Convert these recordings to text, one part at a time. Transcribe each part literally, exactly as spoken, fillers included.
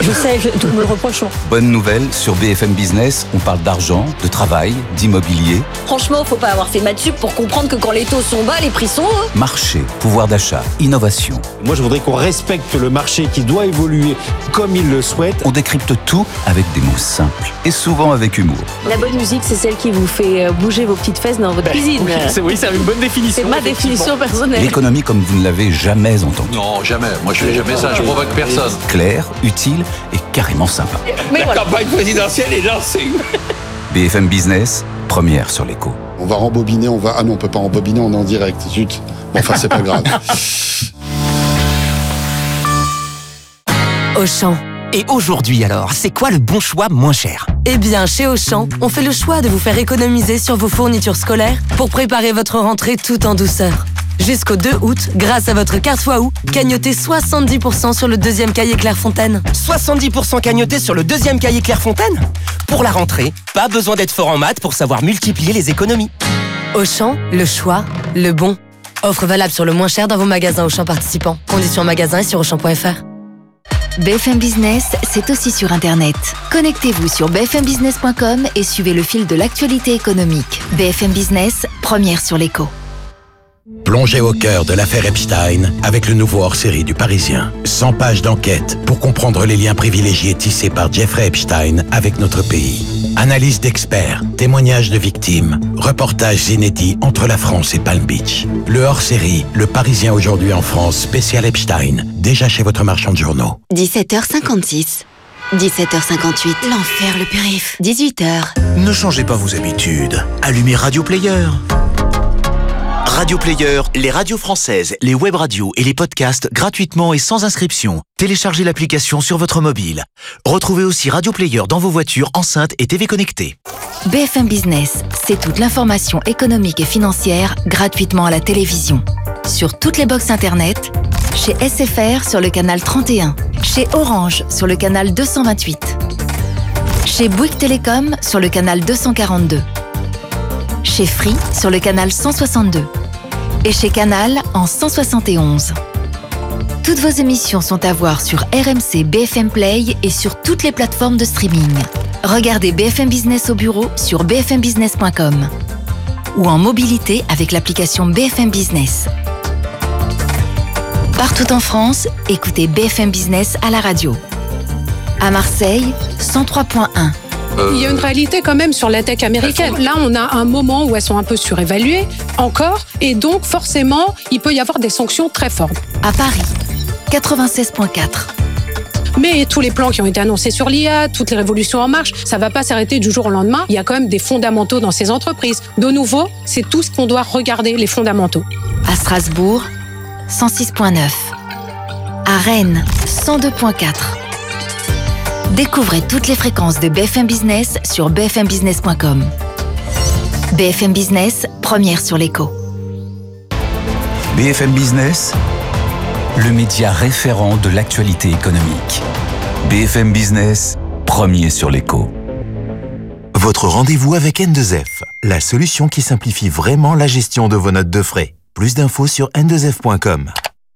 Je sais, je, nous me le reprochons. Bonne nouvelle, sur B F M Business, on parle d'argent, de travail, d'immobilier. Franchement, faut pas avoir fait maths sup pour comprendre que quand les taux sont bas, les prix sont hauts. Marché, pouvoir d'achat, innovation. Moi, je voudrais qu'on respecte le marché qui doit évoluer comme il le souhaite. On décrypte tout avec des mots simples et souvent avec humour. La bonne musique, c'est celle qui vous fait bouger vos petites fesses dans votre Ben, cuisine. Oui, c'est, oui, c'est une bonne définition. C'est ma définition personnelle. L'économie comme vous ne l'avez jamais entendue. Non, jamais. Moi, je fais jamais ça. Je provoque personne. Claire, utile et carrément sympa. Mais La voilà. campagne présidentielle est lancée. B F M Business, première sur l'écho. On va rembobiner, on va... Ah non, on peut pas rembobiner, on est en direct. Zut. Bon, enfin, c'est pas grave. Auchan. Et aujourd'hui alors, c'est quoi le bon choix moins cher ? Eh bien, chez Auchan, on fait le choix de vous faire économiser sur vos fournitures scolaires pour préparer votre rentrée tout en douceur. Jusqu'au deux août, grâce à votre carte Waouh, cagnotez soixante-dix pour cent sur le deuxième cahier Clairefontaine. soixante-dix pour cent cagnoté sur le deuxième cahier Clairefontaine ? Pour la rentrée, pas besoin d'être fort en maths pour savoir multiplier les économies. Auchan, le choix, le bon. Offre valable sur le moins cher dans vos magasins Auchan participants. Conditions en magasin et sur auchan point f r. B F M Business, c'est aussi sur Internet. Connectez-vous sur b f m business point com et suivez le fil de l'actualité économique. B F M Business, première sur l'écho. Plongez au cœur de l'affaire Epstein avec le nouveau hors-série du Parisien. cent pages d'enquête pour comprendre les liens privilégiés tissés par Jeffrey Epstein avec notre pays. Analyse d'experts, témoignages de victimes, reportages inédits entre la France et Palm Beach. Le hors-série, Le Parisien aujourd'hui en France, spécial Epstein, déjà chez votre marchand de journaux. dix-sept heures cinquante-six. dix-sept heures cinquante-huit. L'enfer, le périph. dix-huit heures. Ne changez pas vos habitudes. Allumez Radio Player. Radio Player, les radios françaises, les web radios et les podcasts gratuitement et sans inscription. Téléchargez l'application sur votre mobile. Retrouvez aussi Radio Player dans vos voitures, enceintes et T V connectées. B F M Business, c'est toute l'information économique et financière gratuitement à la télévision. Sur toutes les box Internet, chez S F R sur le canal trente et un, chez Orange sur le canal deux cent vingt-huit, chez Bouygues Télécom sur le canal deux cent quarante-deux, chez Free sur le canal cent soixante-deux et chez Canal en cent soixante et onze. Toutes vos émissions sont à voir sur R M C B F M Play et sur toutes les plateformes de streaming. Regardez B F M Business au bureau sur b f m business point com ou en mobilité avec l'application B F M Business. Partout en France, écoutez B F M Business à la radio. À Marseille, cent trois point un. Il y a une réalité quand même sur la tech américaine. Là, on a un moment où elles sont un peu surévaluées, encore, et donc forcément, il peut y avoir des sanctions très fortes. À Paris, quatre-vingt-seize point quatre. Mais tous les plans qui ont été annoncés sur l'I A, toutes les révolutions en marche, ça ne va pas s'arrêter du jour au lendemain. Il y a quand même des fondamentaux dans ces entreprises. De nouveau, c'est tout ce qu'on doit regarder, les fondamentaux. À Strasbourg, cent six point neuf. À Rennes, cent deux point quatre. Découvrez toutes les fréquences de B F M Business sur b f m business point com. B F M Business, première sur l'écho. B F M Business, le média référent de l'actualité économique. B F M Business, premier sur l'écho. Votre rendez-vous avec N deux F, la solution qui simplifie vraiment la gestion de vos notes de frais. Plus d'infos sur n deux f point com.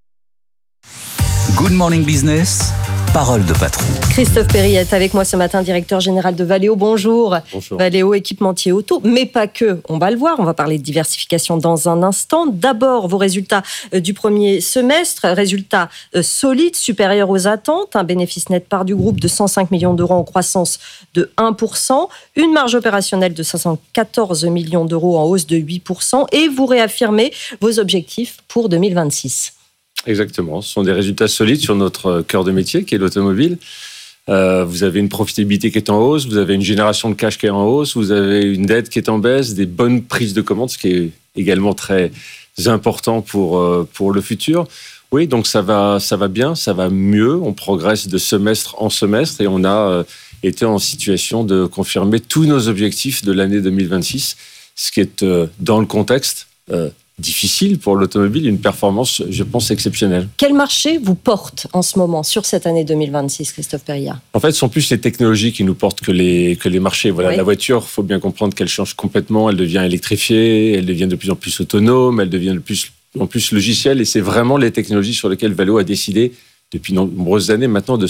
Good Morning Business, parole de patron. Christophe Péry est avec moi ce matin, directeur général de Valeo. Bonjour. Bonjour. Valeo, équipementier auto, mais pas que. On va le voir, on va parler de diversification dans un instant. D'abord, vos résultats du premier semestre, résultats solides, supérieurs aux attentes, un bénéfice net part du groupe de cent cinq millions d'euros en croissance de un pour cent, une marge opérationnelle de cinq cent quatorze millions d'euros en hausse de huit pour cent, et vous réaffirmez vos objectifs pour deux mille vingt-six. Exactement, ce sont des résultats solides sur notre cœur de métier qui est l'automobile. Euh, vous avez une profitabilité qui est en hausse, vous avez une génération de cash qui est en hausse, vous avez une dette qui est en baisse, des bonnes prises de commandes, ce qui est également très important pour, euh, pour le futur. Oui, donc ça va, ça va bien, ça va mieux, on progresse de semestre en semestre et on a euh, été en situation de confirmer tous nos objectifs de l'année deux mille vingt-six, ce qui est euh, dans le contexte euh, difficile pour l'automobile, une performance, je pense, exceptionnelle. Quel marché vous porte en ce moment sur cette année deux mille vingt-six, Christophe Périllat ? En fait, ce sont plus les technologies qui nous portent que les, que les marchés. Voilà, oui. La voiture, il faut bien comprendre qu'elle change complètement, elle devient électrifiée, elle devient de plus en plus autonome, elle devient de plus en plus logicielle, et c'est vraiment les technologies sur lesquelles Valeo a décidé, depuis de nombreuses années maintenant, de se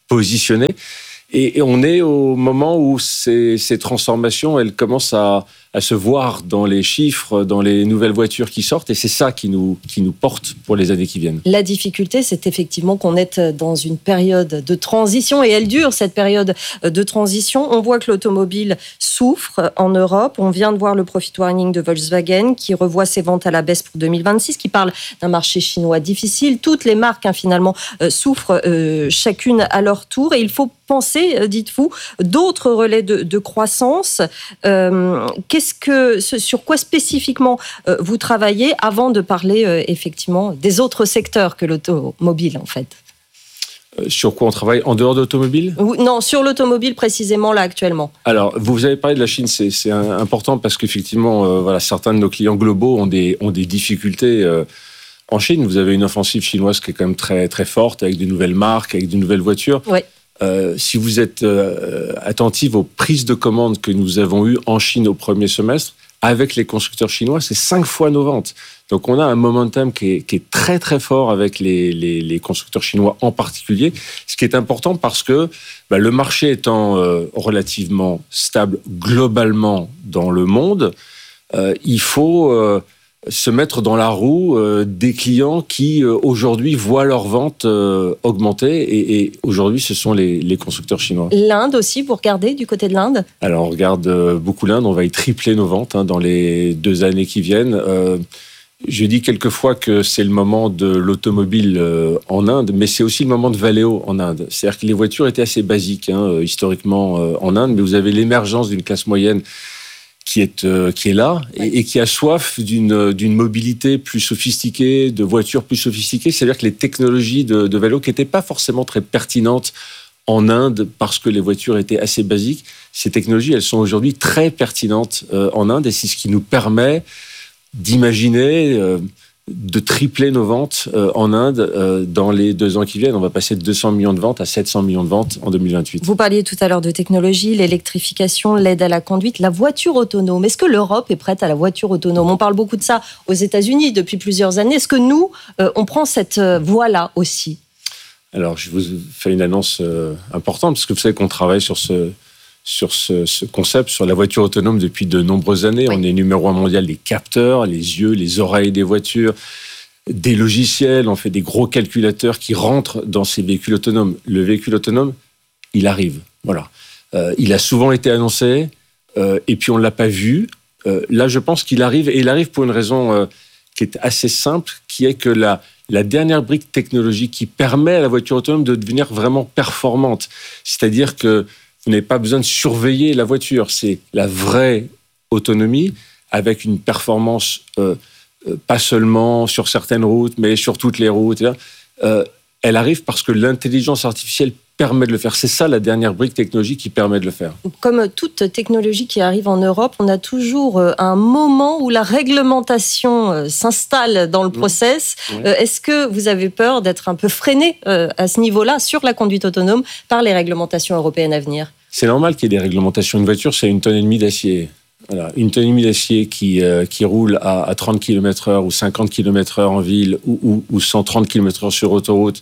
positionner. Et, et on est au moment où ces, ces transformations, elles commencent à, à se voir dans les chiffres, dans les nouvelles voitures qui sortent. Et c'est ça qui nous, qui nous porte pour les années qui viennent. La difficulté, c'est effectivement qu'on est dans une période de transition. Et elle dure, cette période de transition. On voit que l'automobile souffre en Europe. On vient de voir le profit warning de Volkswagen qui revoit ses ventes à la baisse pour deux mille vingt-six, qui parle d'un marché chinois difficile. Toutes les marques, hein, finalement, euh, souffrent euh, chacune à leur tour. Et il faut penser, dites-vous, d'autres relais de, de croissance. Euh, qu'est-ce que, sur quoi spécifiquement euh, vous travaillez avant de parler euh, effectivement des autres secteurs que l'automobile, en fait? euh, Sur quoi on travaille en dehors de l'automobile? Non, sur l'automobile précisément là actuellement. Alors, vous avez parlé de la Chine, c'est, c'est important parce qu'effectivement, euh, voilà, certains de nos clients globaux ont des, ont des difficultés. Euh, en Chine, vous avez une offensive chinoise qui est quand même très, très forte, avec de nouvelles marques, avec de nouvelles voitures. Oui. Euh, si vous êtes euh, attentif aux prises de commandes que nous avons eues en Chine au premier semestre, avec les constructeurs chinois, c'est cinq fois nos ventes. Donc on a un momentum qui est, qui est très très fort avec les, les, les constructeurs chinois en particulier, ce qui est important parce que bah, le marché étant euh, relativement stable globalement dans le monde, euh, il faut... Euh, se mettre dans la roue euh, des clients qui, euh, aujourd'hui, voient leurs ventes euh, augmenter. Et, et aujourd'hui, ce sont les, les constructeurs chinois. L'Inde aussi, vous regardez du côté de l'Inde? Alors, on regarde euh, beaucoup l'Inde. On va y tripler nos ventes hein, dans les deux années qui viennent. Euh, je dis quelquefois que c'est le moment de l'automobile euh, en Inde, mais c'est aussi le moment de Valeo en Inde. C'est-à-dire que les voitures étaient assez basiques, hein, historiquement, euh, en Inde, mais vous avez l'émergence d'une classe moyenne qui est, euh, qui est là et, et qui a soif d'une, d'une mobilité plus sophistiquée, de voitures plus sophistiquées. C'est-à-dire que les technologies de, de Valeo, qui n'étaient pas forcément très pertinentes en Inde parce que les voitures étaient assez basiques, ces technologies, elles sont aujourd'hui très pertinentes euh, en Inde et c'est ce qui nous permet d'imaginer... Euh, de tripler nos ventes euh, en Inde euh, dans les deux ans qui viennent. On va passer de deux cents millions de ventes à sept cents millions de ventes en deux mille vingt-huit. Vous parliez tout à l'heure de technologie, l'électrification, l'aide à la conduite, la voiture autonome. Est-ce que l'Europe est prête à la voiture autonome? On parle beaucoup de ça aux États-Unis depuis plusieurs années. Est-ce que nous, euh, on prend cette voie-là aussi? Alors, je vous fais une annonce euh, importante, parce que vous savez qu'on travaille sur ce... sur ce, ce concept, sur la voiture autonome depuis de nombreuses années. Oui. On est numéro un mondial des capteurs, les yeux, les oreilles des voitures, des logiciels, on fait des gros calculateurs qui rentrent dans ces véhicules autonomes. Le véhicule autonome, il arrive. Voilà. Euh, il a souvent été annoncé, euh, et puis on ne l'a pas vu. Euh, là, je pense qu'il arrive, et il arrive pour une raison euh, qui est assez simple, qui est que la, la dernière brique technologique qui permet à la voiture autonome de devenir vraiment performante. C'est-à-dire que vous n'avez pas besoin de surveiller la voiture. C'est la vraie autonomie avec une performance euh, euh, pas seulement sur certaines routes, mais sur toutes les routes. Euh, elle arrive parce que l'intelligence artificielle permet de le faire. C'est ça la dernière brique technologique qui permet de le faire. Comme toute technologie qui arrive en Europe, on a toujours un moment où la réglementation s'installe dans le process. Mmh. Oui. Est-ce que vous avez peur d'être un peu freiné à ce niveau-là sur la conduite autonome par les réglementations européennes à venir? C'est normal qu'il y ait des réglementations. Une voiture, c'est une tonne et demie d'acier. Voilà. Une tonne et demie d'acier qui, euh, qui roule à, à trente kilomètres heure ou cinquante kilomètres heure en ville ou, ou, ou cent trente kilomètres heure sur autoroute.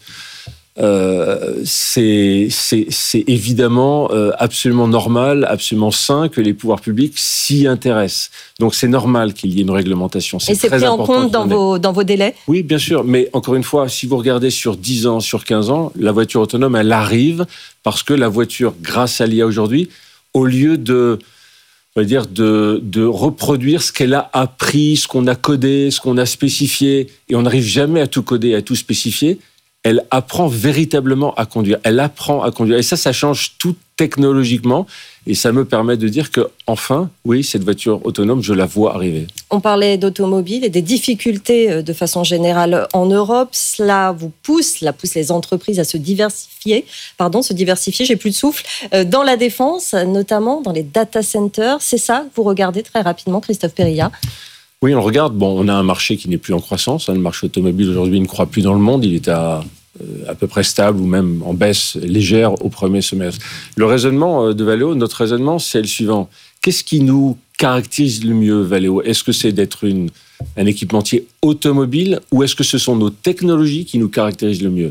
Euh, c'est, c'est, c'est évidemment euh, absolument normal, absolument sain que les pouvoirs publics s'y intéressent. Donc c'est normal qu'il y ait une réglementation. C'est Et c'est très pris en compte dans vos, dans vos délais? Oui, bien sûr. Mais encore une fois, si vous regardez sur dix ans, sur quinze ans, la voiture autonome, elle arrive parce que la voiture, grâce à l'I A aujourd'hui, au lieu de... on va dire de, de reproduire ce qu'elle a appris, ce qu'on a codé, ce qu'on a spécifié, et on n'arrive jamais à tout coder, à tout spécifier, elle apprend véritablement à conduire. Elle apprend à conduire. Et ça, ça change tout technologiquement. Et ça me permet de dire que, enfin, oui, cette voiture autonome, je la vois arriver. On parlait d'automobile et des difficultés de façon générale en Europe. Cela vous pousse, cela pousse les entreprises à se diversifier, pardon, se diversifier, j'ai plus de souffle, dans la défense, notamment dans les data centers. C'est ça que vous regardez très rapidement, Christophe Périllat? Oui, on regarde. Bon, on a un marché qui n'est plus en croissance. Le marché automobile, aujourd'hui, ne croît plus dans le monde. Il est à, à peu près stable ou même en baisse légère au premier semestre. Le raisonnement de Valeo, notre raisonnement, c'est le suivant. Qu'est-ce qui nous caractérise le mieux, Valeo? Est-ce que c'est d'être une, un équipementier automobile ou est-ce que ce sont nos technologies qui nous caractérisent le mieux?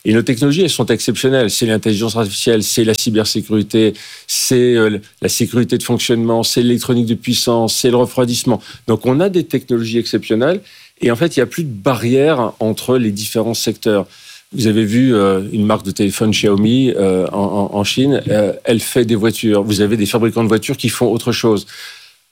Et nos technologies, elles sont exceptionnelles. C'est l'intelligence artificielle, c'est la cybersécurité, c'est la sécurité de fonctionnement, c'est l'électronique de puissance, c'est le refroidissement. Donc on a des technologies exceptionnelles et en fait, il n'y a plus de barrière entre les différents secteurs. Vous avez vu euh, une marque de téléphone Xiaomi euh, en, en Chine, euh, elle fait des voitures. Vous avez des fabricants de voitures qui font autre chose. Pourquoi ?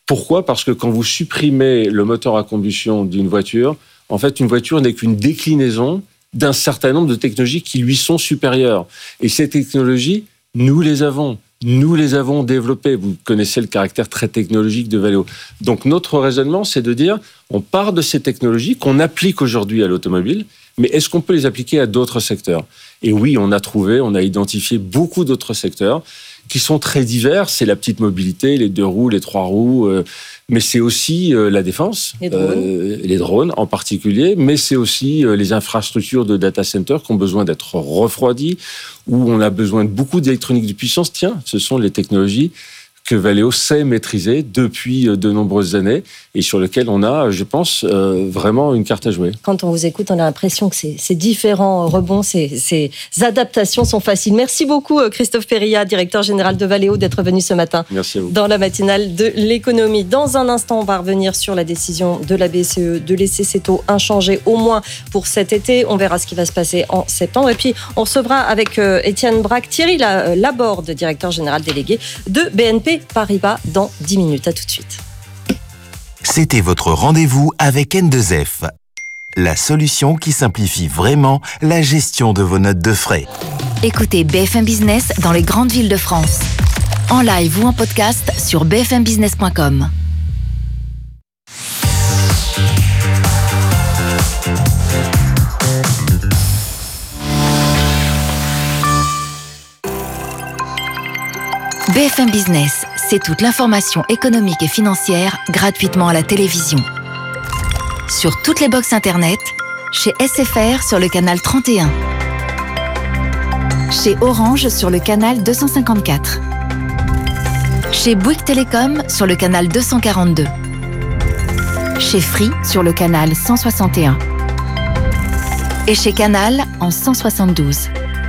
Parce que quand vous supprimez le moteur à combustion d'une voiture, en fait, une voiture n'est qu'une déclinaison d'un certain nombre de technologies qui lui sont supérieures. Et ces technologies, nous les avons. Nous les avons développées. Vous connaissez le caractère très technologique de Valeo. Donc notre raisonnement, c'est de dire, on part de ces technologies qu'on applique aujourd'hui à l'automobile, mais est-ce qu'on peut les appliquer à d'autres secteurs ? Et oui, on a trouvé, on a identifié beaucoup d'autres secteurs qui sont très divers. C'est la petite mobilité, les deux roues, les trois roues, euh, mais c'est aussi euh, la défense, les drones. Euh, les drones en particulier, mais c'est aussi euh, les infrastructures de data centers qui ont besoin d'être refroidies, où on a besoin de beaucoup d'électronique de puissance. Tiens, ce sont les technologies que Valeo sait maîtriser depuis de nombreuses années et sur lesquelles on a, je pense, euh, vraiment une carte à jouer. Quand on vous écoute, on a l'impression que ces, ces différents rebonds, ces, ces adaptations sont faciles. Merci beaucoup Christophe Périllat, directeur général de Valeo, d'être venu ce matin Merci à vous. Dans la matinale de l'économie. Dans un instant, on va revenir sur la décision de la B C E de laisser ces taux inchangés au moins pour cet été. On verra ce qui va se passer en septembre. Et puis, on recevra avec euh, Étienne Braque, Thierry Laborde, directeur général délégué de B N P Paribas dans dix minutes. À tout de suite. C'était votre rendez-vous avec N deux F, la solution qui simplifie vraiment la gestion de vos notes de frais. Écoutez B F M Business dans les grandes villes de France. En live ou en podcast sur b f m business point com. B F M Business, c'est toute l'information économique et financière gratuitement à la télévision. Sur toutes les box internet, chez S F R sur le canal trente et un, chez Orange sur le canal deux cent cinquante-quatre, chez Bouygues Télécom sur le canal deux cent quarante-deux, chez Free sur le canal cent soixante et un et chez Canal en cent soixante-douze.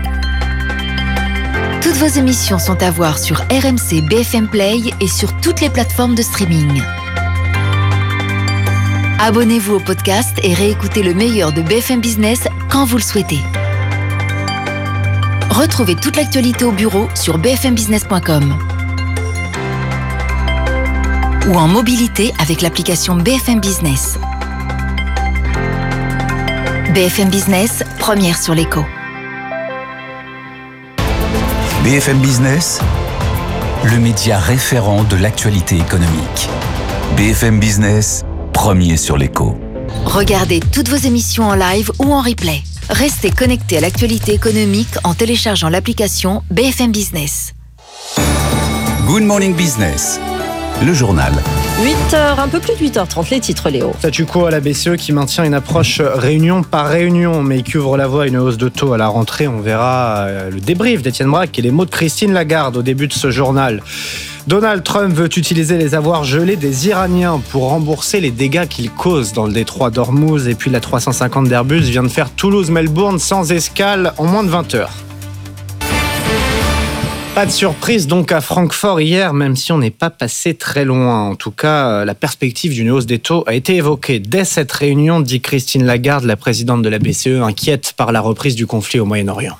Toutes vos émissions sont à voir sur R M C B F M Play et sur toutes les plateformes de streaming. Abonnez-vous au podcast et réécoutez le meilleur de B F M Business quand vous le souhaitez. Retrouvez toute l'actualité au bureau sur b f m business point com ou en mobilité avec l'application B F M Business. B F M Business, première sur l'écho. B F M Business, le média référent de l'actualité économique. B F M Business, premier sur l'écho. Regardez toutes vos émissions en live ou en replay. Restez connectés à l'actualité économique en téléchargeant l'application B F M Business. Good Morning Business, le journal. huit heures, un peu plus de huit heures trente, les titres, Léo. Statu quo à la B C E qui maintient une approche réunion par réunion, mais qui ouvre la voie à une hausse de taux à la rentrée. On verra le débrief d'Étienne Braque et les mots de Christine Lagarde au début de ce journal. Donald Trump veut utiliser les avoirs gelés des Iraniens pour rembourser les dégâts qu'ils causent dans le détroit d'Ormuz. Et puis la trois cent cinquante d'Airbus vient de faire Toulouse-Melbourne sans escale en moins de vingt heures. Pas de surprise donc à Francfort hier, même si on n'est pas passé très loin. En tout cas, la perspective d'une hausse des taux a été évoquée dès cette réunion, dit Christine Lagarde, la présidente de la B C E, inquiète par la reprise du conflit au Moyen-Orient.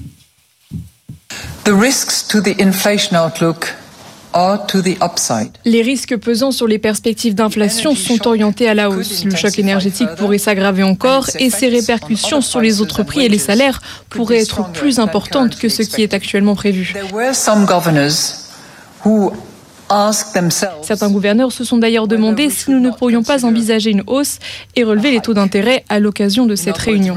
The risks to the inflation outlook are to the upside. Les risques pesant sur les perspectives d'inflation sont orientés à la hausse. Le choc énergétique pourrait s'aggraver encore et ses répercussions sur les autres prix et les salaires pourraient être plus importantes que ce qui est actuellement prévu. Certains gouverneurs se sont d'ailleurs demandé si nous ne pourrions pas envisager une hausse et relever les taux d'intérêt à l'occasion de cette réunion.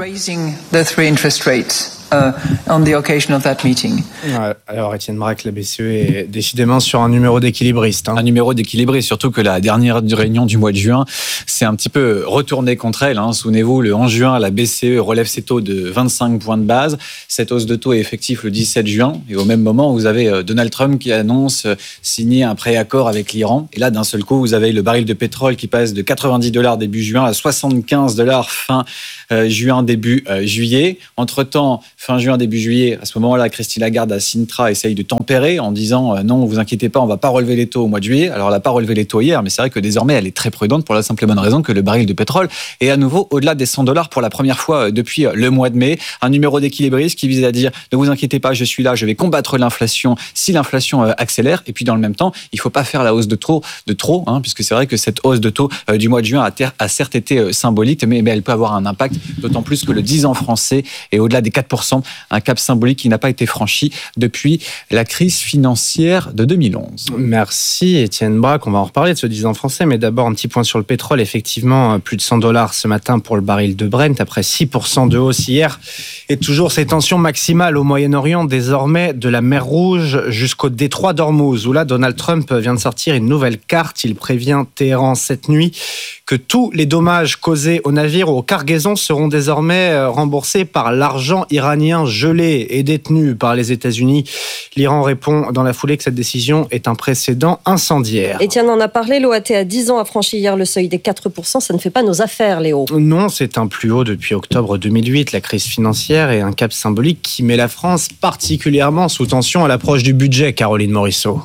Uh, on the occasion of that meeting. Ouais, alors Étienne Braque, la B C E est décidément sur un numéro d'équilibriste. Hein. Un numéro d'équilibriste, surtout que la dernière réunion du mois de juin s'est un petit peu retournée contre elle. Hein. Souvenez-vous, le onze juin, la B C E relève ses taux de vingt-cinq points de base. Cette hausse de taux est effective le dix-sept juin. Et au même moment, vous avez Donald Trump qui annonce signer un pré-accord avec l'Iran. Et là, d'un seul coup, vous avez le baril de pétrole qui passe de quatre-vingt-dix dollars début juin à soixante-quinze dollars fin euh, juin, début euh, juillet. Entre-temps, fin juin, début juillet. À ce moment-là, Christine Lagarde à Sintra essaye de tempérer en disant euh, non, vous inquiétez pas, on va pas relever les taux au mois de juillet. Alors, elle n'a pas relevé les taux hier, mais c'est vrai que désormais, elle est très prudente pour la simple et bonne raison que le baril de pétrole est à nouveau au-delà des cent dollars pour la première fois depuis le mois de mai. Un numéro d'équilibriste qui vise à dire ne vous inquiétez pas, je suis là, je vais combattre l'inflation si l'inflation euh, accélère. Et puis, dans le même temps, il faut pas faire la hausse de trop, de trop, hein, puisque c'est vrai que cette hausse de taux euh, du mois de juin a, ter- a certes été euh, symbolique, mais, mais elle peut avoir un impact, d'autant plus que le dix ans français est au-delà des quatre pour cent, un cap symbolique qui n'a pas été franchi depuis la crise financière de deux mille onze. Merci Étienne Braque, on va en reparler de ce dix ans français, mais d'abord un petit point sur le pétrole. Effectivement, plus de cent dollars ce matin pour le baril de Brent, après six pour cent de hausse hier, et toujours ces tensions maximales au Moyen-Orient, désormais de la mer Rouge jusqu'au détroit d'Ormuz, où là Donald Trump vient de sortir une nouvelle carte. Il prévient Téhéran cette nuit que tous les dommages causés aux navires ou aux cargaisons seront désormais remboursés par l'argent iranien gelé et détenu par les États-Unis. L'Iran répond dans la foulée que cette décision est un précédent incendiaire. Étienne en a parlé, l'O A T à dix ans a franchi hier le seuil des quatre pour cent. Ça ne fait pas nos affaires, Léo. Non, c'est un plus haut depuis octobre deux mille huit, la crise financière, et un cap symbolique qui met la France particulièrement sous tension à l'approche du budget, Caroline Morisseau.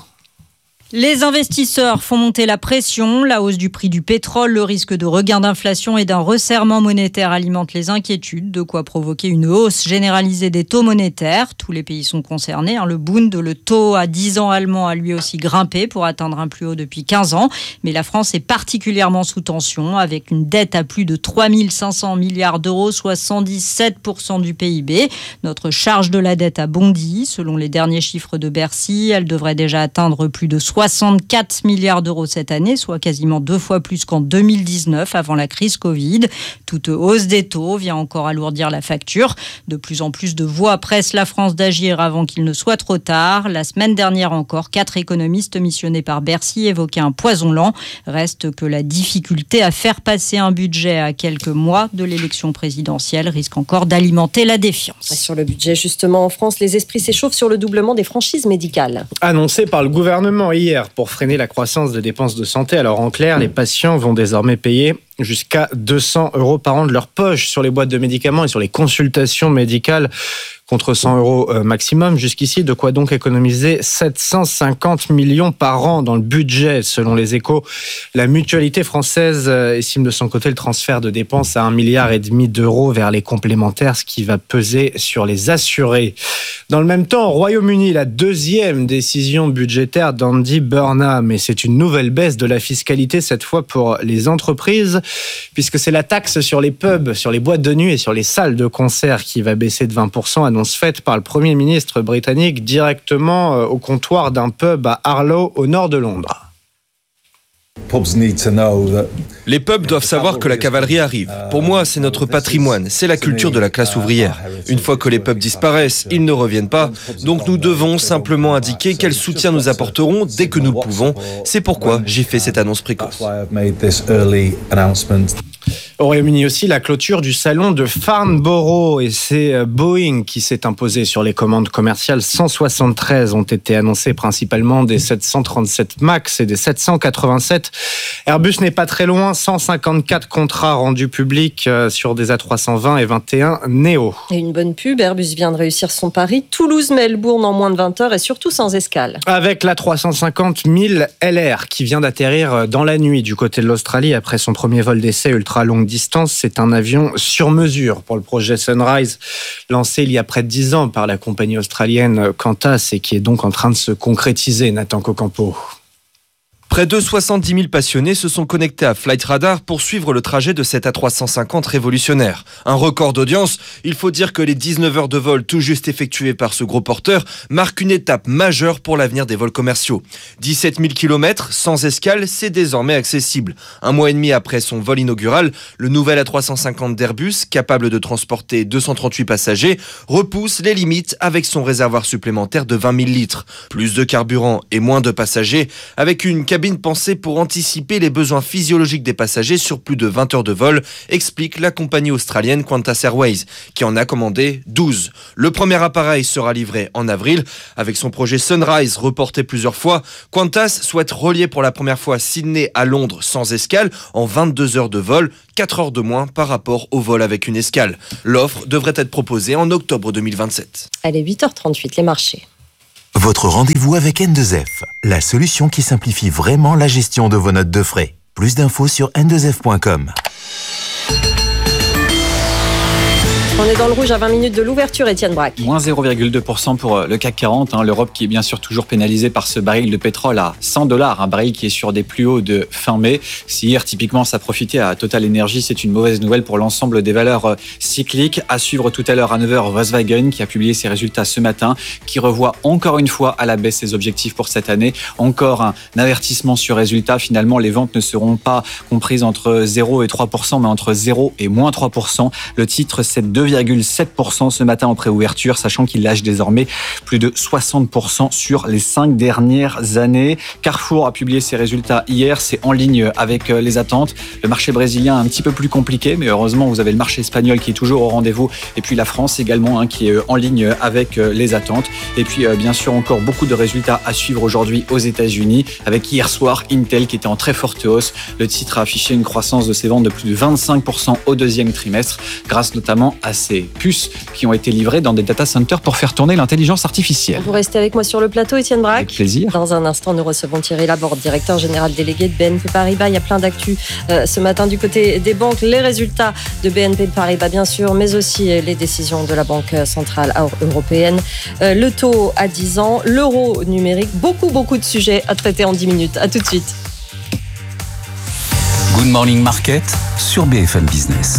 Les investisseurs font monter la pression. La hausse du prix du pétrole, le risque de regain d'inflation et d'un resserrement monétaire alimentent les inquiétudes, de quoi provoquer une hausse généralisée des taux monétaires. Tous les pays sont concernés. Le Bund, le taux à dix ans allemand, a lui aussi grimpé pour atteindre un plus haut depuis quinze ans. Mais la France est particulièrement sous tension, avec une dette à plus de trois mille cinq cents milliards d'euros, soit cent dix-sept pour cent du P I B. Notre charge de la dette a bondi. Selon les derniers chiffres de Bercy, elle devrait déjà atteindre plus de soixante-quatre milliards d'euros cette année, soit quasiment deux fois plus qu'en deux mille dix-neuf, avant la crise Covid. Toute hausse des taux vient encore alourdir la facture. De plus en plus de voix pressent la France d'agir avant qu'il ne soit trop tard. La semaine dernière encore, quatre économistes missionnés par Bercy évoquaient un poison lent. Reste que la difficulté à faire passer un budget à quelques mois de l'élection présidentielle risque encore d'alimenter la défiance. Et sur le budget, justement, en France, les esprits s'échauffent sur le doublement des franchises médicales. Annoncé par le gouvernement hier pour freiner la croissance des dépenses de santé. Alors en clair, les patients vont désormais payer jusqu'à deux cents euros par an de leur poche sur les boîtes de médicaments et sur les consultations médicales, contre cent euros maximum jusqu'ici. De quoi donc économiser sept cent cinquante millions par an dans le budget. Selon les Échos, la mutualité française estime de son côté le transfert de dépenses à un milliard et demi d'euros vers les complémentaires, ce qui va peser sur les assurés. Dans le même temps, au Royaume-Uni, la deuxième décision budgétaire d'Andy Burnham, et c'est une nouvelle baisse de la fiscalité, cette fois pour les entreprises, puisque c'est la taxe sur les pubs, sur les boîtes de nuit et sur les salles de concert qui va baisser de vingt pour cent, annonce faite par le Premier ministre britannique directement au comptoir d'un pub à Harlow, au nord de Londres. Les pubs doivent savoir que la cavalerie arrive. Pour moi, c'est notre patrimoine, c'est la culture de la classe ouvrière. Une fois que les pubs disparaissent, ils ne reviennent pas. Donc nous devons simplement indiquer quel soutien nous apporterons dès que nous le pouvons. C'est pourquoi j'ai fait cette annonce précoce. Au Royaume-Uni aussi, la clôture du salon de Farnborough, et c'est Boeing qui s'est imposé sur les commandes commerciales. cent soixante-treize ont été annoncées, principalement des sept cent trente-sept MAX et des sept cent quatre-vingt-sept. Airbus n'est pas très loin, cent cinquante-quatre contrats rendus publics sur des A trois cent vingt et vingt et un Neo. Et une bonne pub, Airbus vient de réussir son pari. Toulouse-Melbourne en moins de vingt heures et surtout sans escale. Avec l'A trois cent cinquante mille L R qui vient d'atterrir dans la nuit du côté de l'Australie après son premier vol d'essai ultra longue distance. C'est un avion sur mesure pour le projet Sunrise, lancé il y a près de dix ans par la compagnie australienne Qantas et qui est donc en train de se concrétiser, Nathan Cocampo. Près de soixante-dix mille passionnés se sont connectés à Flight Radar pour suivre le trajet de cet A trois cent cinquante révolutionnaire. Un record d'audience. Il faut dire que les dix-neuf heures de vol tout juste effectuées par ce gros porteur marquent une étape majeure pour l'avenir des vols commerciaux. dix-sept mille kilomètres sans escale, c'est désormais accessible. Un mois et demi après son vol inaugural, le nouvel A trois cent cinquante d'Airbus, capable de transporter deux cent trente-huit passagers, repousse les limites avec son réservoir supplémentaire de vingt mille litres. Plus de carburant et moins de passagers, avec une cabine cabine pensée pour anticiper les besoins physiologiques des passagers sur plus de vingt heures de vol, explique la compagnie australienne Qantas Airways, qui en a commandé douze. Le premier appareil sera livré en avril. Avec son projet Sunrise reporté plusieurs fois, Qantas souhaite relier pour la première fois Sydney à Londres sans escale en vingt-deux heures de vol, quatre heures de moins par rapport au vol avec une escale. L'offre devrait être proposée en octobre deux mille vingt-sept. Allez, huit heures trente-huit, les marchés. Votre rendez-vous avec N deux F, la solution qui simplifie vraiment la gestion de vos notes de frais. Plus d'infos sur n deux f point com. On est dans le rouge à vingt minutes de l'ouverture, Étienne Braque. Moins zéro virgule deux pour cent pour le C A C quarante. Hein. L'Europe qui est bien sûr toujours pénalisée par ce baril de pétrole à cent dollars. Un baril qui est sur des plus hauts de fin mai. Si hier, typiquement, ça profitait à Total Energy, c'est une mauvaise nouvelle pour l'ensemble des valeurs cycliques. À suivre tout à l'heure à neuf heures, Volkswagen qui a publié ses résultats ce matin, qui revoit encore une fois à la baisse ses objectifs pour cette année. Encore un avertissement sur résultats. Finalement, les ventes ne seront pas comprises entre zéro et trois pour cent, mais entre zéro et moins trois pour cent. Le titre, c'est deux virgule sept pour cent ce matin en préouverture, sachant qu'il lâche désormais plus de soixante pour cent sur les cinq dernières années. Carrefour a publié ses résultats hier, c'est en ligne avec les attentes. Le marché brésilien un petit peu plus compliqué, mais heureusement vous avez le marché espagnol qui est toujours au rendez-vous, et puis la France également hein, qui est en ligne avec les attentes. Et puis bien sûr encore beaucoup de résultats à suivre aujourd'hui aux États-Unis, avec hier soir Intel qui était en très forte hausse. Le titre a affiché une croissance de ses ventes de plus de vingt-cinq pour cent au deuxième trimestre, grâce notamment à ses puces qui ont été livrées dans des data centers pour faire tourner l'intelligence artificielle. Vous restez avec moi sur le plateau, Étienne Braque. Avec plaisir. Dans un instant, nous recevons Thierry Laborde, directeur général délégué de B N P Paribas. Il y a plein d'actu euh, ce matin du côté des banques. Les résultats de B N P Paribas, bien sûr, mais aussi les décisions de la Banque centrale européenne. Euh, le taux à dix ans, l'euro numérique, beaucoup, beaucoup de sujets à traiter en dix minutes. À tout de suite. Good Morning Market sur B F M Business.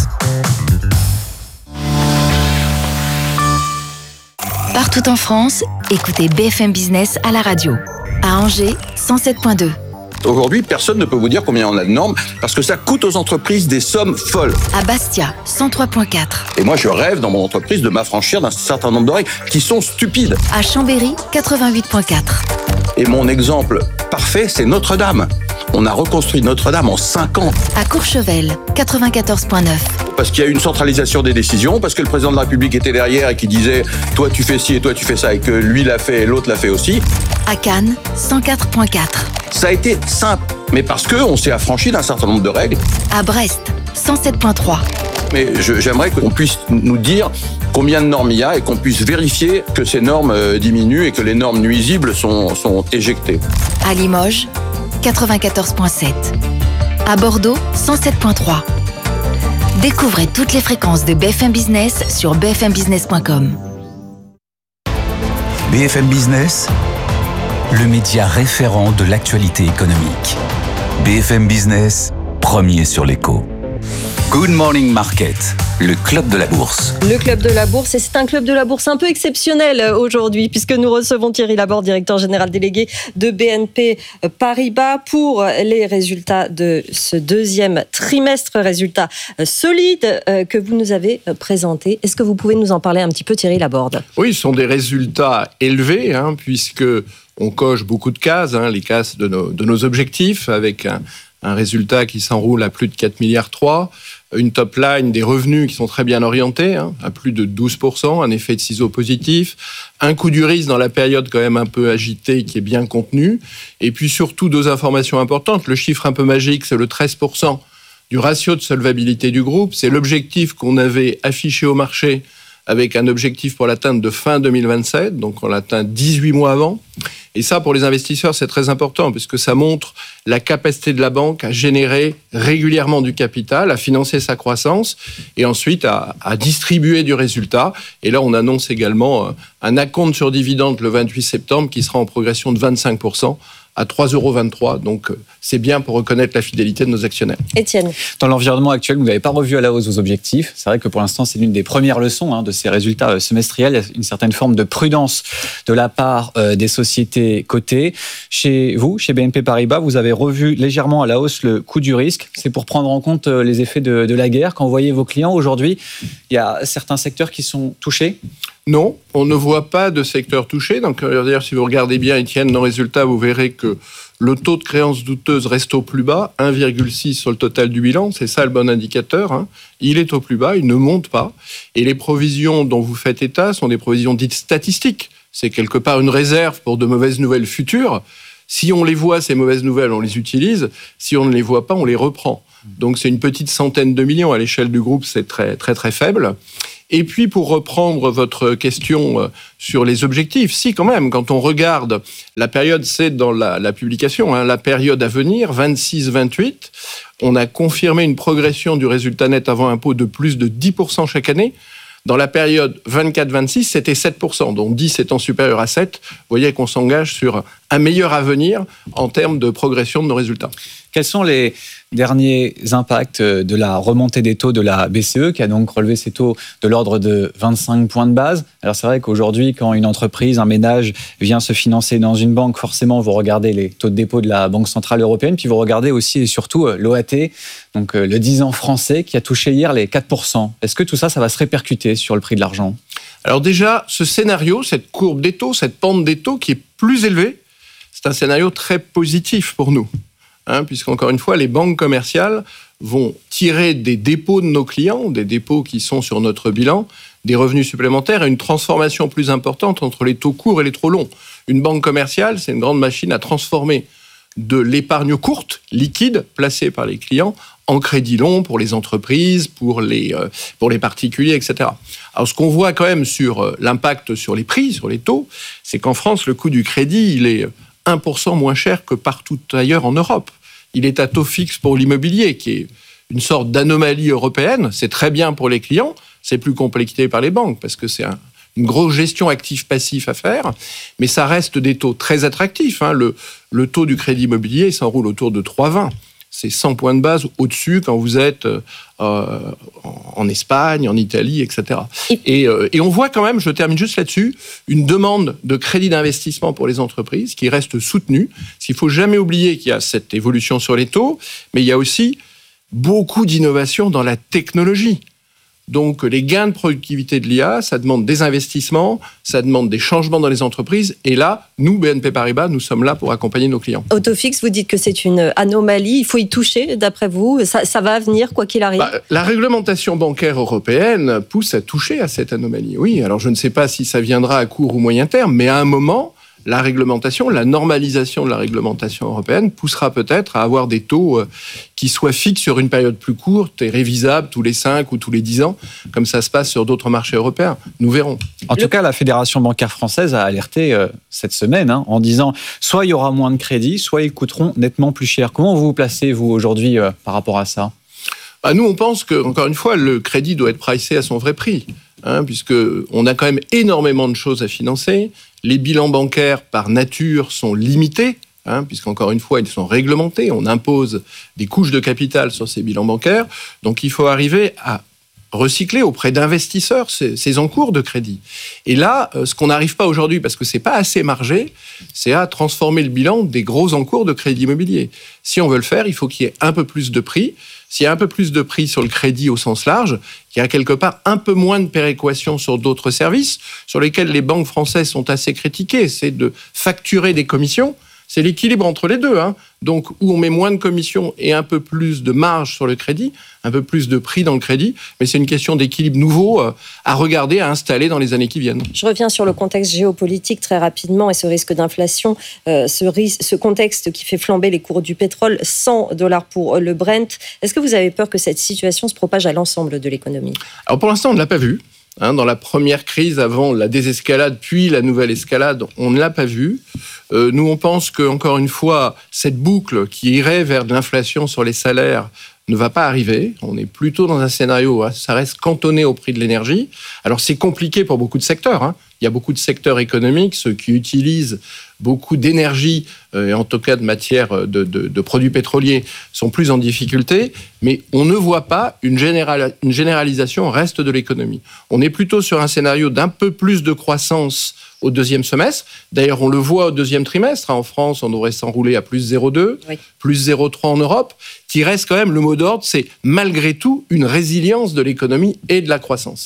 Partout en France, écoutez B F M Business à la radio. À Angers, cent sept virgule deux. Aujourd'hui, personne ne peut vous dire combien on a de normes parce que ça coûte aux entreprises des sommes folles. À Bastia, cent trois virgule quatre. Et moi, je rêve dans mon entreprise de m'affranchir d'un certain nombre de règles qui sont stupides. À Chambéry, quatre-vingt-huit virgule quatre. Et mon exemple parfait, c'est Notre-Dame. On a reconstruit Notre-Dame en cinq ans. À Courchevel, quatre-vingt-quatorze virgule neuf. Parce qu'il y a eu une centralisation des décisions, parce que le président de la République était derrière et qui disait « toi tu fais ci et toi tu fais ça » et que lui l'a fait et l'autre l'a fait aussi. À Cannes, cent quatre virgule quatre. Ça a été simple, mais parce qu'on s'est affranchi d'un certain nombre de règles. À Brest, cent sept virgule trois. Mais je, j'aimerais qu'on puisse nous dire combien de normes il y a et qu'on puisse vérifier que ces normes euh, diminuent et que les normes nuisibles sont, sont éjectées. À Limoges, quatre-vingt-quatorze virgule sept. À Bordeaux, cent sept virgule trois. Découvrez toutes les fréquences de B F M Business sur b f m business point com. B F M Business, le média référent de l'actualité économique. B F M Business, premier sur l'écho. Good Morning Market, le club de la bourse. Le club de la bourse, et c'est un club de la bourse un peu exceptionnel aujourd'hui, puisque nous recevons Thierry Laborde, directeur général délégué de B N P Paribas, pour les résultats de ce deuxième trimestre, résultats solides que vous nous avez présentés. Est-ce que vous pouvez nous en parler un petit peu, Thierry Laborde ? Oui, ce sont des résultats élevés, hein, puisque on coche beaucoup de cases, hein, les cases de nos, de nos objectifs, avec un, un résultat qui s'enroule à plus de quatre virgule trois milliards, une top line, des revenus qui sont très bien orientés, hein, à plus de douze pour cent, un effet de ciseau positif, un coût du risque dans la période quand même un peu agitée qui est bien contenu, et puis surtout deux informations importantes. Le chiffre un peu magique, c'est le treize pour cent du ratio de solvabilité du groupe. C'est l'objectif qu'on avait affiché au marché avec un objectif pour l'atteindre de fin deux mille vingt-sept, donc on l'atteint dix-huit mois avant. Et ça, pour les investisseurs, c'est très important, puisque ça montre la capacité de la banque à générer régulièrement du capital, à financer sa croissance, et ensuite à, à distribuer du résultat. Et là, on annonce également un acompte sur dividende le vingt-huit septembre qui sera en progression de vingt-cinq pour cent à trois euros vingt-trois. Donc, c'est bien pour reconnaître la fidélité de nos actionnaires. Étienne. Dans l'environnement actuel, vous n'avez pas revu à la hausse vos objectifs. C'est vrai que pour l'instant, c'est l'une des premières leçons hein, de ces résultats semestriels. Il y a une certaine forme de prudence de la part euh, des sociétés cotées. Chez vous, chez B N P Paribas, vous avez revu légèrement à la hausse le coût du risque. C'est pour prendre en compte les effets de, de la guerre. Quand vous voyez vos clients aujourd'hui, il y a certains secteurs qui sont touchés. Non, on ne voit pas de secteur touché. Donc, d'ailleurs, si vous regardez bien, Étienne, nos résultats, vous verrez que le taux de créances douteuses reste au plus bas, un virgule six sur le total du bilan. C'est ça le bon indicateur. Hein. Il est au plus bas, il ne monte pas. Et les provisions dont vous faites état sont des provisions dites statistiques. C'est quelque part une réserve pour de mauvaises nouvelles futures. Si on les voit, ces mauvaises nouvelles, on les utilise. Si on ne les voit pas, on les reprend. Donc, c'est une petite centaine de millions. À l'échelle du groupe, c'est très, très, très faible. Et puis, pour reprendre votre question sur les objectifs, si, quand même, quand on regarde la période, c'est dans la, la publication, hein, la période à venir, vingt-six vingt-huit, on a confirmé une progression du résultat net avant impôt de plus de dix pour cent chaque année. Dans la période vingt-quatre vingt-six, c'était sept pour cent, donc dix étant supérieur à sept. Vous voyez qu'on s'engage sur un meilleur avenir en termes de progression de nos résultats. Quels sont les derniers impacts de la remontée des taux de la B C E, qui a donc relevé ses taux de l'ordre de vingt-cinq points de base? Alors c'est vrai qu'aujourd'hui, quand une entreprise, un ménage vient se financer dans une banque, forcément, vous regardez les taux de dépôt de la Banque Centrale Européenne, puis vous regardez aussi et surtout l'O A T, donc le dix ans français, qui a touché hier les quatre pour cent. Est-ce que tout ça, ça va se répercuter sur le prix de l'argent? Alors déjà, ce scénario, cette courbe des taux, cette pente des taux qui est plus élevée, c'est un scénario très positif pour nous. Hein, puisqu'encore une fois, les banques commerciales vont tirer des dépôts de nos clients, des dépôts qui sont sur notre bilan, des revenus supplémentaires et une transformation plus importante entre les taux courts et les trop longs. Une banque commerciale, c'est une grande machine à transformer de l'épargne courte, liquide, placée par les clients, en crédit long pour les entreprises, pour les, euh, pour les particuliers, et cetera. Alors, ce qu'on voit quand même sur euh, l'impact sur les prix, sur les taux, c'est qu'en France, le coût du crédit, il est un pour cent moins cher que partout ailleurs en Europe. Il est à taux fixe pour l'immobilier, qui est une sorte d'anomalie européenne. C'est très bien pour les clients, c'est plus compliqué par les banques, parce que c'est un, une grosse gestion actif-passif à faire, mais ça reste des taux très attractifs. Hein. Le, le taux du crédit immobilier s'enroule autour de trois virgule vingt. C'est cent points de base au-dessus quand vous êtes euh, en Espagne, en Italie, et cetera. Et, euh, et on voit quand même, je termine juste là-dessus, une demande de crédit d'investissement pour les entreprises qui reste soutenue. Il ne faut jamais oublier qu'il y a cette évolution sur les taux, mais il y a aussi beaucoup d'innovation dans la technologie. Donc, les gains de productivité de l'I A, ça demande des investissements, ça demande des changements dans les entreprises. Et là, nous, B N P Paribas, nous sommes là pour accompagner nos clients. Autofix, vous dites que c'est une anomalie. Il faut y toucher, d'après vous. Ça, ça va venir, quoi qu'il arrive. Bah, la réglementation bancaire européenne pousse à toucher à cette anomalie. Oui, alors je ne sais pas si ça viendra à court ou moyen terme, mais à un moment, la réglementation, la normalisation de la réglementation européenne poussera peut-être à avoir des taux qui soient fixes sur une période plus courte et révisables tous les cinq ou tous les dix ans, comme ça se passe sur d'autres marchés européens. Nous verrons. En tout cas, la Fédération bancaire française a alerté euh, cette semaine hein, en disant soit il y aura moins de crédits, soit ils coûteront nettement plus cher. Comment vous vous placez, vous, aujourd'hui, euh, par rapport à ça? Bah, nous, on pense que, encore une fois, le crédit doit être pricé à son vrai prix, hein, puisqu'on a quand même énormément de choses à financer. Les bilans bancaires, par nature, sont limités, hein, puisqu'encore une fois, ils sont réglementés. On impose des couches de capital sur ces bilans bancaires. Donc, il faut arriver à recycler auprès d'investisseurs ces, ces encours de crédit. Et là, ce qu'on n'arrive pas aujourd'hui, parce que c'est pas assez margé, c'est à transformer le bilan des gros encours de crédit immobilier. Si on veut le faire, il faut qu'il y ait un peu plus de prix. S'il y a un peu plus de prix sur le crédit au sens large, il y a quelque part un peu moins de péréquation sur d'autres services sur lesquels les banques françaises sont assez critiquées. C'est de facturer des commissions. C'est l'équilibre entre les deux. Hein. Donc, où on met moins de commissions et un peu plus de marge sur le crédit, un peu plus de prix dans le crédit, mais c'est une question d'équilibre nouveau à regarder, à installer dans les années qui viennent. Je reviens sur le contexte géopolitique très rapidement et ce risque d'inflation, euh, ce, risque, ce contexte qui fait flamber les cours du pétrole, cent dollars pour le Brent. Est-ce que vous avez peur que cette situation se propage à l'ensemble de l'économie? Alors, pour l'instant, on ne l'a pas vu. Hein, dans la première crise, avant la désescalade, puis la nouvelle escalade, on ne l'a pas vu. Euh, nous, on pense que, encore une fois, cette boucle qui irait vers de l'inflation sur les salaires ne va pas arriver. On est plutôt dans un scénario, hein, ça reste cantonné au prix de l'énergie. Alors, c'est compliqué pour beaucoup de secteurs. Hein. Il y a beaucoup de secteurs économiques, ceux qui utilisent beaucoup d'énergie, euh, et en tout cas de matières de, de, de produits pétroliers, sont plus en difficulté, mais on ne voit pas une, général, une généralisation au reste de l'économie. On est plutôt sur un scénario d'un peu plus de croissance au deuxième semestre. D'ailleurs, on le voit au deuxième trimestre. En France, on devrait s'enrouler à plus zéro virgule deux, oui. plus zéro virgule trois en Europe, qui reste quand même le mot d'ordre, c'est malgré tout une résilience de l'économie et de la croissance.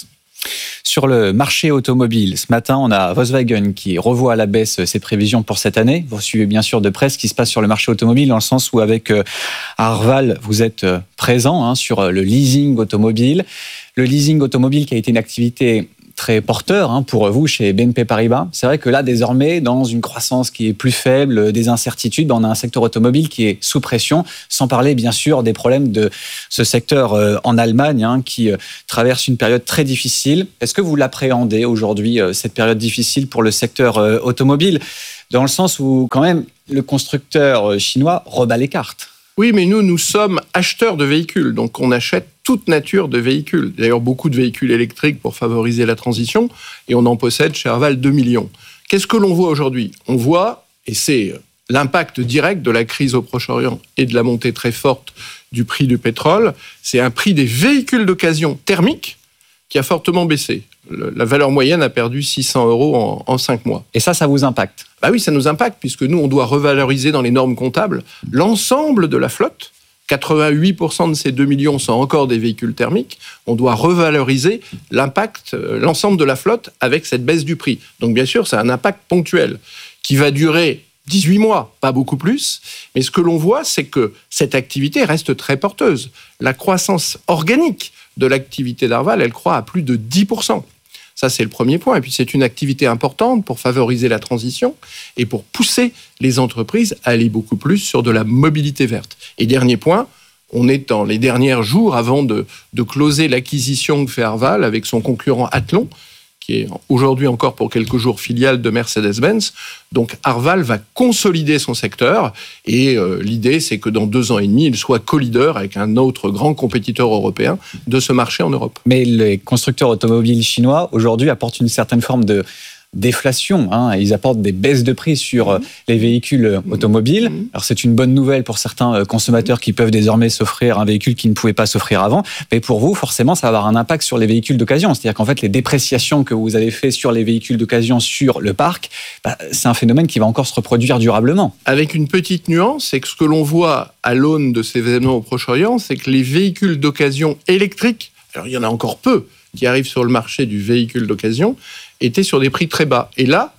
Sur le marché automobile, ce matin, on a Volkswagen qui revoit à la baisse ses prévisions pour cette année. Vous suivez bien sûr de près ce qui se passe sur le marché automobile, dans le sens où avec Arval, vous êtes présent hein, sur le leasing automobile. Le leasing automobile qui a été une activité très porteur hein, pour vous chez B N P Paribas. C'est vrai que là, désormais, dans une croissance qui est plus faible, des incertitudes, ben, on a un secteur automobile qui est sous pression, sans parler bien sûr des problèmes de ce secteur euh, en Allemagne hein, qui euh, traverse une période très difficile. Est-ce que vous l'appréhendez aujourd'hui, euh, cette période difficile pour le secteur euh, automobile, dans le sens où quand même le constructeur chinois rebat les cartes? Oui, mais nous, nous sommes acheteurs de véhicules, donc on achète toute nature de véhicules. D'ailleurs, beaucoup de véhicules électriques pour favoriser la transition, et on en possède chez Arval deux millions. Qu'est-ce que l'on voit aujourd'hui? On voit, et c'est l'impact direct de la crise au Proche-Orient et de la montée très forte du prix du pétrole, c'est un prix des véhicules d'occasion thermiques qui a fortement baissé. Le, la valeur moyenne a perdu six cents euros en, en cinq mois. Et ça, ça vous impacte? Bah oui, ça nous impacte, puisque nous, on doit revaloriser dans les normes comptables l'ensemble de la flotte. quatre-vingt-huit pour cent de ces deux millions sont encore des véhicules thermiques. On doit revaloriser l'impact, l'ensemble de la flotte avec cette baisse du prix. Donc bien sûr, c'est un impact ponctuel qui va durer dix-huit mois, pas beaucoup plus. Mais ce que l'on voit, c'est que cette activité reste très porteuse. La croissance organique de l'activité d'Arval, elle croît à plus de dix pour cent. Ça, c'est le premier point. Et puis, c'est une activité importante pour favoriser la transition et pour pousser les entreprises à aller beaucoup plus sur de la mobilité verte. Et dernier point, on est dans les derniers jours avant de, de closer l'acquisition que fait Arval avec son concurrent Athlon, qui est aujourd'hui encore pour quelques jours filiale de Mercedes-Benz. Donc Arval va consolider son secteur et euh, l'idée, c'est que dans deux ans et demi, il soit co-leader avec un autre grand compétiteur européen de ce marché en Europe. Mais les constructeurs automobiles chinois, aujourd'hui, apportent une certaine forme de déflation. Hein. Ils apportent des baisses de prix sur mmh. les véhicules automobiles. Mmh. Alors c'est une bonne nouvelle pour certains consommateurs qui peuvent désormais s'offrir un véhicule qu'ils ne pouvaient pas s'offrir avant. Mais pour vous, forcément, ça va avoir un impact sur les véhicules d'occasion. C'est-à-dire qu'en fait, les dépréciations que vous avez fait sur les véhicules d'occasion sur le parc, bah, c'est un phénomène qui va encore se reproduire durablement. Avec une petite nuance, c'est que ce que l'on voit à l'aune de ces événements au Proche-Orient, c'est que les véhicules d'occasion électriques, alors il y en a encore peu qui arrivent sur le marché du véhicule d'occasion, étaient sur des prix très bas. Et là,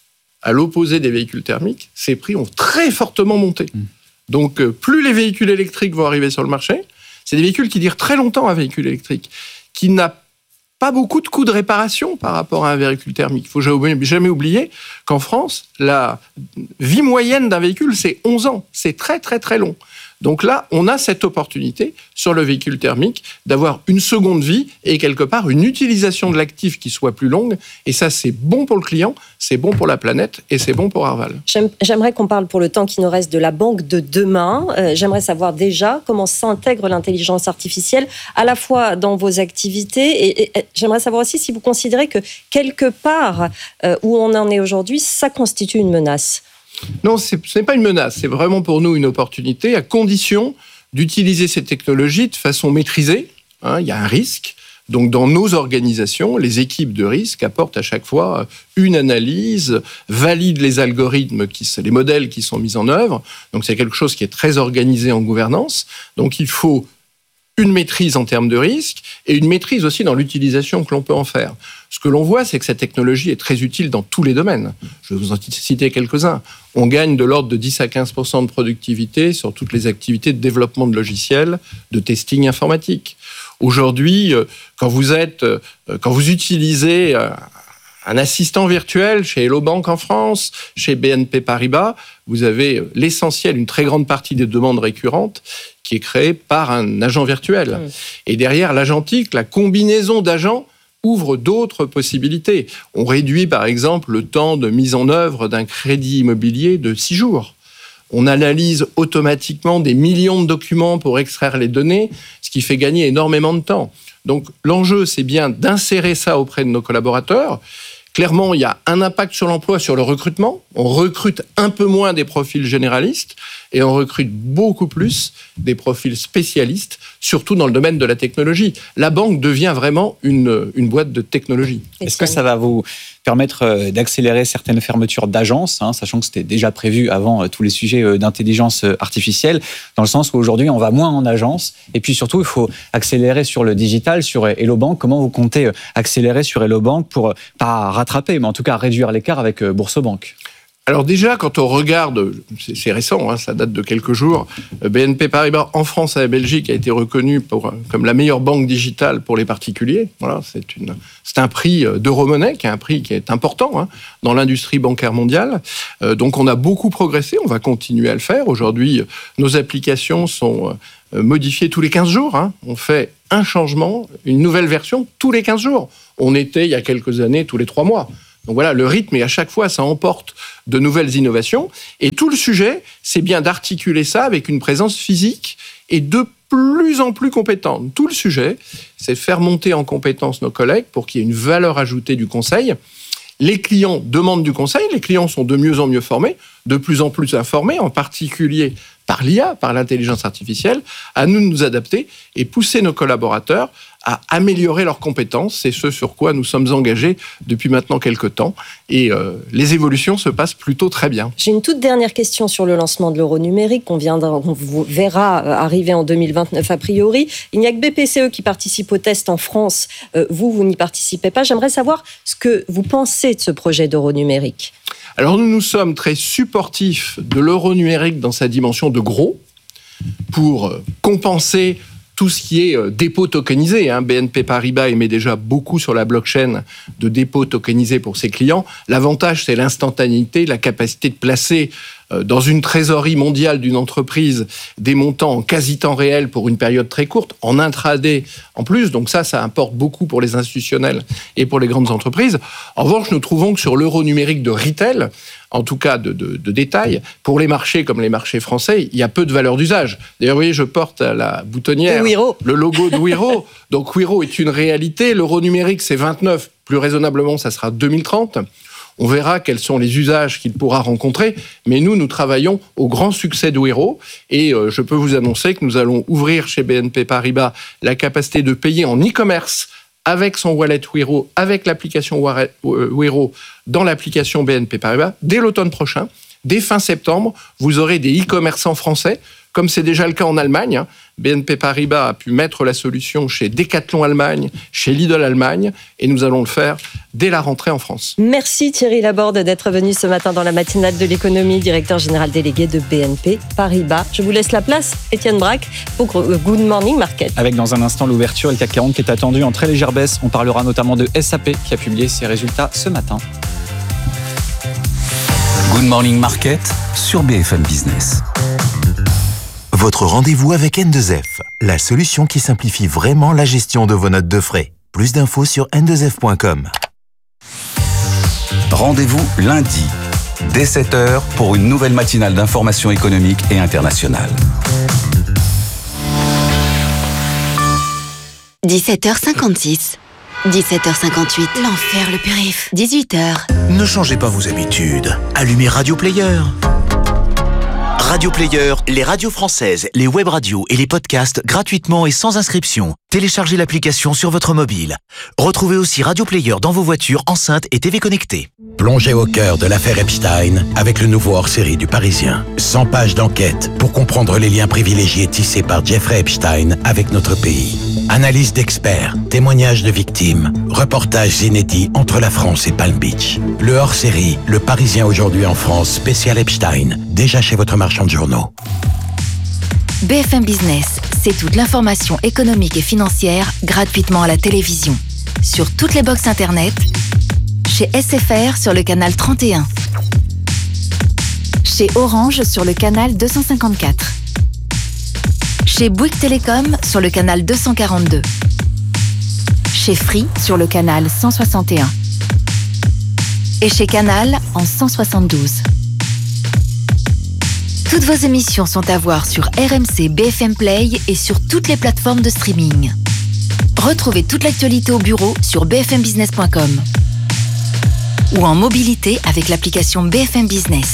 à l'opposé des véhicules thermiques, ces prix ont très fortement monté. Mmh. Donc, plus les véhicules électriques vont arriver sur le marché, c'est des véhicules qui durent très longtemps, un véhicule électrique, qui n'a pas beaucoup de coûts de réparation par rapport à un véhicule thermique. Il ne faut jamais oublier qu'en France, la vie moyenne d'un véhicule, c'est onze ans. C'est très, très, très long. Donc là, on a cette opportunité sur le véhicule thermique d'avoir une seconde vie et quelque part une utilisation de l'actif qui soit plus longue. Et ça, c'est bon pour le client, c'est bon pour la planète et c'est bon pour Arval. J'aimerais qu'on parle pour le temps qui nous reste de la banque de demain. Euh, j'aimerais savoir déjà comment s'intègre l'intelligence artificielle à la fois dans vos activités et, et, et j'aimerais savoir aussi si vous considérez que quelque part euh, où on en est aujourd'hui, ça constitue une menace. Non, ce n'est pas une menace, c'est vraiment pour nous une opportunité, à condition d'utiliser ces technologies de façon maîtrisée. Hein, il y a un risque. Donc, dans nos organisations, les équipes de risque apportent à chaque fois une analyse, valident les algorithmes, qui, les modèles qui sont mis en œuvre. Donc, c'est quelque chose qui est très organisé en gouvernance. Donc, il faut une maîtrise en termes de risque et une maîtrise aussi dans l'utilisation que l'on peut en faire. Ce que l'on voit, c'est que cette technologie est très utile dans tous les domaines. Je vais vous en citer quelques-uns. On gagne de l'ordre de dix à quinze pour cent de productivité sur toutes les activités de développement de logiciels, de testing informatique. Aujourd'hui, quand vous êtes, quand vous utilisez un assistant virtuel chez Hello Bank en France, chez B N P Paribas, vous avez l'essentiel, une très grande partie des demandes récurrentes qui est créée par un agent virtuel. Mmh. Et derrière l'agentique, la combinaison d'agents ouvre d'autres possibilités. On réduit par exemple le temps de mise en œuvre d'un crédit immobilier de six jours. On analyse automatiquement des millions de documents pour extraire les données, ce qui fait gagner énormément de temps. Donc l'enjeu, c'est bien d'insérer ça auprès de nos collaborateurs. Clairement, il y a un impact sur l'emploi, sur le recrutement. On recrute un peu moins des profils généralistes et on recrute beaucoup plus des profils spécialistes, surtout dans le domaine de la technologie. La banque devient vraiment une, une boîte de technologie. Est-ce que ça va vous permettre d'accélérer certaines fermetures d'agences, hein, sachant que c'était déjà prévu avant tous les sujets d'intelligence artificielle, dans le sens où aujourd'hui on va moins en agence, et puis surtout il faut accélérer sur le digital, sur Hello Bank. Comment vous comptez accélérer sur Hello Bank pour pas rattraper, mais en tout cas réduire l'écart avec Boursorama? Alors déjà, quand on regarde, c'est, c'est récent, hein, ça date de quelques jours, B N P Paribas en France et en Belgique a été reconnu pour, comme la meilleure banque digitale pour les particuliers. Voilà, c'est, une, c'est un prix d'Euromoney, qui est un prix qui est important hein, dans l'industrie bancaire mondiale. Euh, donc on a beaucoup progressé, on va continuer à le faire. Aujourd'hui, nos applications sont modifiées tous les quinze jours. Hein. On fait un changement, une nouvelle version tous les quinze jours. On était, il y a quelques années, tous les trois mois. Donc voilà, le rythme, et à chaque fois, ça emporte de nouvelles innovations. Et tout le sujet, c'est bien d'articuler ça avec une présence physique et de plus en plus compétente. Tout le sujet, c'est de faire monter en compétence nos collègues pour qu'il y ait une valeur ajoutée du conseil. Les clients demandent du conseil, les clients sont de mieux en mieux formés, de plus en plus informés, en particulier par l'I A, par l'intelligence artificielle, à nous de nous adapter et pousser nos collaborateurs à améliorer leurs compétences. C'est ce sur quoi nous sommes engagés depuis maintenant quelques temps. Et euh, les évolutions se passent plutôt très bien. J'ai une toute dernière question sur le lancement de l'euro numérique qu'on viendra, on verra arriver en deux mille vingt-neuf a priori. Il n'y a que B P C E qui participe au test en France. Euh, vous, vous n'y participez pas. J'aimerais savoir ce que vous pensez de ce projet d'euro numérique. Alors nous, nous sommes très supportifs de l'euro numérique dans sa dimension de gros pour compenser tout ce qui est dépôt tokenisé. Hein. B N P Paribas émet déjà beaucoup sur la blockchain de dépôt tokenisé pour ses clients. L'avantage, c'est l'instantanéité, la capacité de placer dans une trésorerie mondiale d'une entreprise des montants en quasi-temps réel pour une période très courte, en intraday en plus. Donc ça, ça importe beaucoup pour les institutionnels et pour les grandes entreprises. En revanche, nous trouvons que sur l'euro numérique de retail, en tout cas de, de, de détail, pour les marchés comme les marchés français, il y a peu de valeur d'usage. D'ailleurs, vous voyez, je porte à la boutonnière le logo de Wero. Donc Wero est une réalité. L'euro numérique, c'est vingt-neuf. Plus raisonnablement, ça sera deux mille trente. On verra quels sont les usages qu'il pourra rencontrer. Mais nous, nous travaillons au grand succès de Wero. Et euh, je peux vous annoncer que nous allons ouvrir chez B N P Paribas la capacité de payer en e-commerce avec son wallet Wero, avec l'application Wero dans l'application B N P Paribas dès l'automne prochain. Dès fin septembre, vous aurez des e-commerçants français, comme c'est déjà le cas en Allemagne. B N P Paribas a pu mettre la solution chez Decathlon Allemagne, chez Lidl Allemagne, et nous allons le faire dès la rentrée en France. Merci Thierry Laborde d'être venu ce matin dans la matinale de l'économie, directeur général délégué de B N P Paribas. Je vous laisse la place, Étienne Braque, pour Good Morning Market. Avec dans un instant l'ouverture, le C A C quarante qui est attendu en très légère baisse. On parlera notamment de S A P qui a publié ses résultats ce matin. Good Morning Market sur B F M Business. Votre rendez-vous avec N deux F, la solution qui simplifie vraiment la gestion de vos notes de frais. Plus d'infos sur N deux F point com. Rendez-vous lundi, dès sept heures, pour une nouvelle matinale d'information économique et internationale. dix-sept heures cinquante-six. dix-sept heures cinquante-huit. L'enfer, le périph'. dix-huit heures. Ne changez pas vos habitudes. Allumez Radio Player. Radio Player, les radios françaises, les web radios et les podcasts gratuitement et sans inscription. Téléchargez l'application sur votre mobile. Retrouvez aussi Radio Player dans vos voitures, enceintes et T V connectées. Plongez au cœur de l'affaire Epstein avec le nouveau hors-série du Parisien. cent pages d'enquête pour comprendre les liens privilégiés tissés par Jeffrey Epstein avec notre pays. Analyse d'experts, témoignages de victimes, reportages inédits entre la France et Palm Beach. Le hors-série, le Parisien aujourd'hui en France, spécial Epstein, déjà chez votre marchand de journaux. B F M Business, c'est toute l'information économique et financière gratuitement à la télévision. Sur toutes les box internet, chez S F R sur le canal trente et un, chez Orange sur le canal deux cent cinquante-quatre, chez Bouygues Télécom sur le canal deux cent quarante-deux, chez Free sur le canal cent soixante et un et chez Canal en cent soixante-douze. Toutes vos émissions sont à voir sur R M C B F M Play et sur toutes les plateformes de streaming. Retrouvez toute l'actualité au bureau sur b f m business point com ou en mobilité avec l'application B F M Business.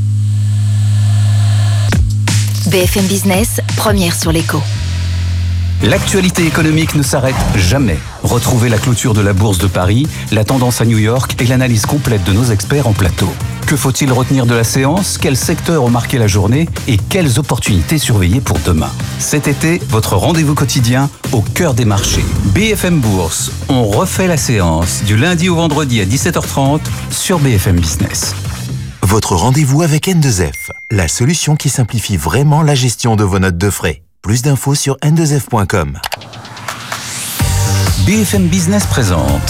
B F M Business, première sur l'écho. L'actualité économique ne s'arrête jamais. Retrouvez la clôture de la Bourse de Paris, la tendance à New York et l'analyse complète de nos experts en plateau. Que faut-il retenir de la séance? Quels secteurs ont marqué la journée? Et quelles opportunités surveiller pour demain? Cet été, votre rendez-vous quotidien au cœur des marchés. B F M Bourse, on refait la séance du lundi au vendredi à dix-sept heures trente sur B F M Business. Votre rendez-vous avec N deux F, la solution qui simplifie vraiment la gestion de vos notes de frais. Plus d'infos sur N deux F point com. B F M Business présente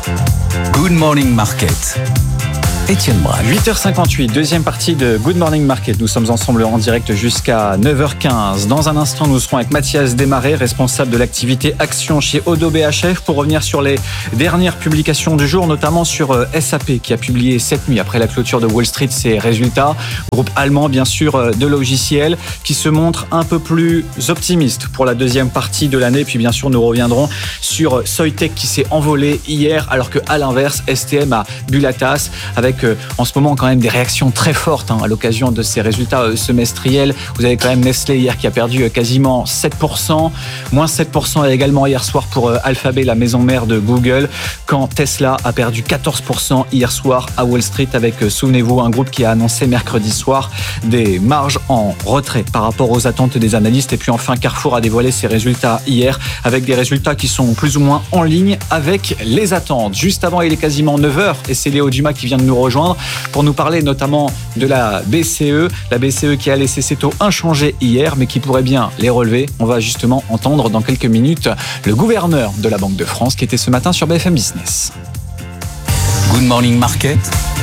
Good Morning Market. Étienne Braque. huit heures cinquante-huit, deuxième partie de Good Morning Market. Nous sommes ensemble en direct jusqu'à neuf heures quinze. Dans un instant, nous serons avec Mathias Desmarais, responsable de l'activité Action chez Oddo B H F, pour revenir sur les dernières publications du jour, notamment sur S A P, qui a publié cette nuit, après la clôture de Wall Street, ses résultats. Groupe allemand, bien sûr, de logiciels, qui se montre un peu plus optimiste pour la deuxième partie de l'année. Puis, bien sûr, nous reviendrons sur Soitec, qui s'est envolé hier, alors qu'à l'inverse, S T M a bu la tasse, avec en ce moment quand même des réactions très fortes hein, à l'occasion de ces résultats euh, semestriels. Vous avez quand même Nestlé hier qui a perdu euh, quasiment sept pour cent, moins sept pour cent également hier soir pour euh, Alphabet, la maison mère de Google, quand Tesla a perdu quatorze pour cent hier soir à Wall Street, avec, euh, souvenez-vous, un groupe qui a annoncé mercredi soir des marges en retrait par rapport aux attentes des analystes. Et puis enfin, Carrefour a dévoilé ses résultats hier, avec des résultats qui sont plus ou moins en ligne avec les attentes. Juste avant, il est quasiment neuf heures et c'est Léo Dumas qui vient de nous rejoindre pour nous parler notamment de la B C E. La B C E qui a laissé ses taux inchangés hier, mais qui pourrait bien les relever. On va justement entendre dans quelques minutes le gouverneur de la Banque de France qui était ce matin sur B F M Business. Good Morning Market,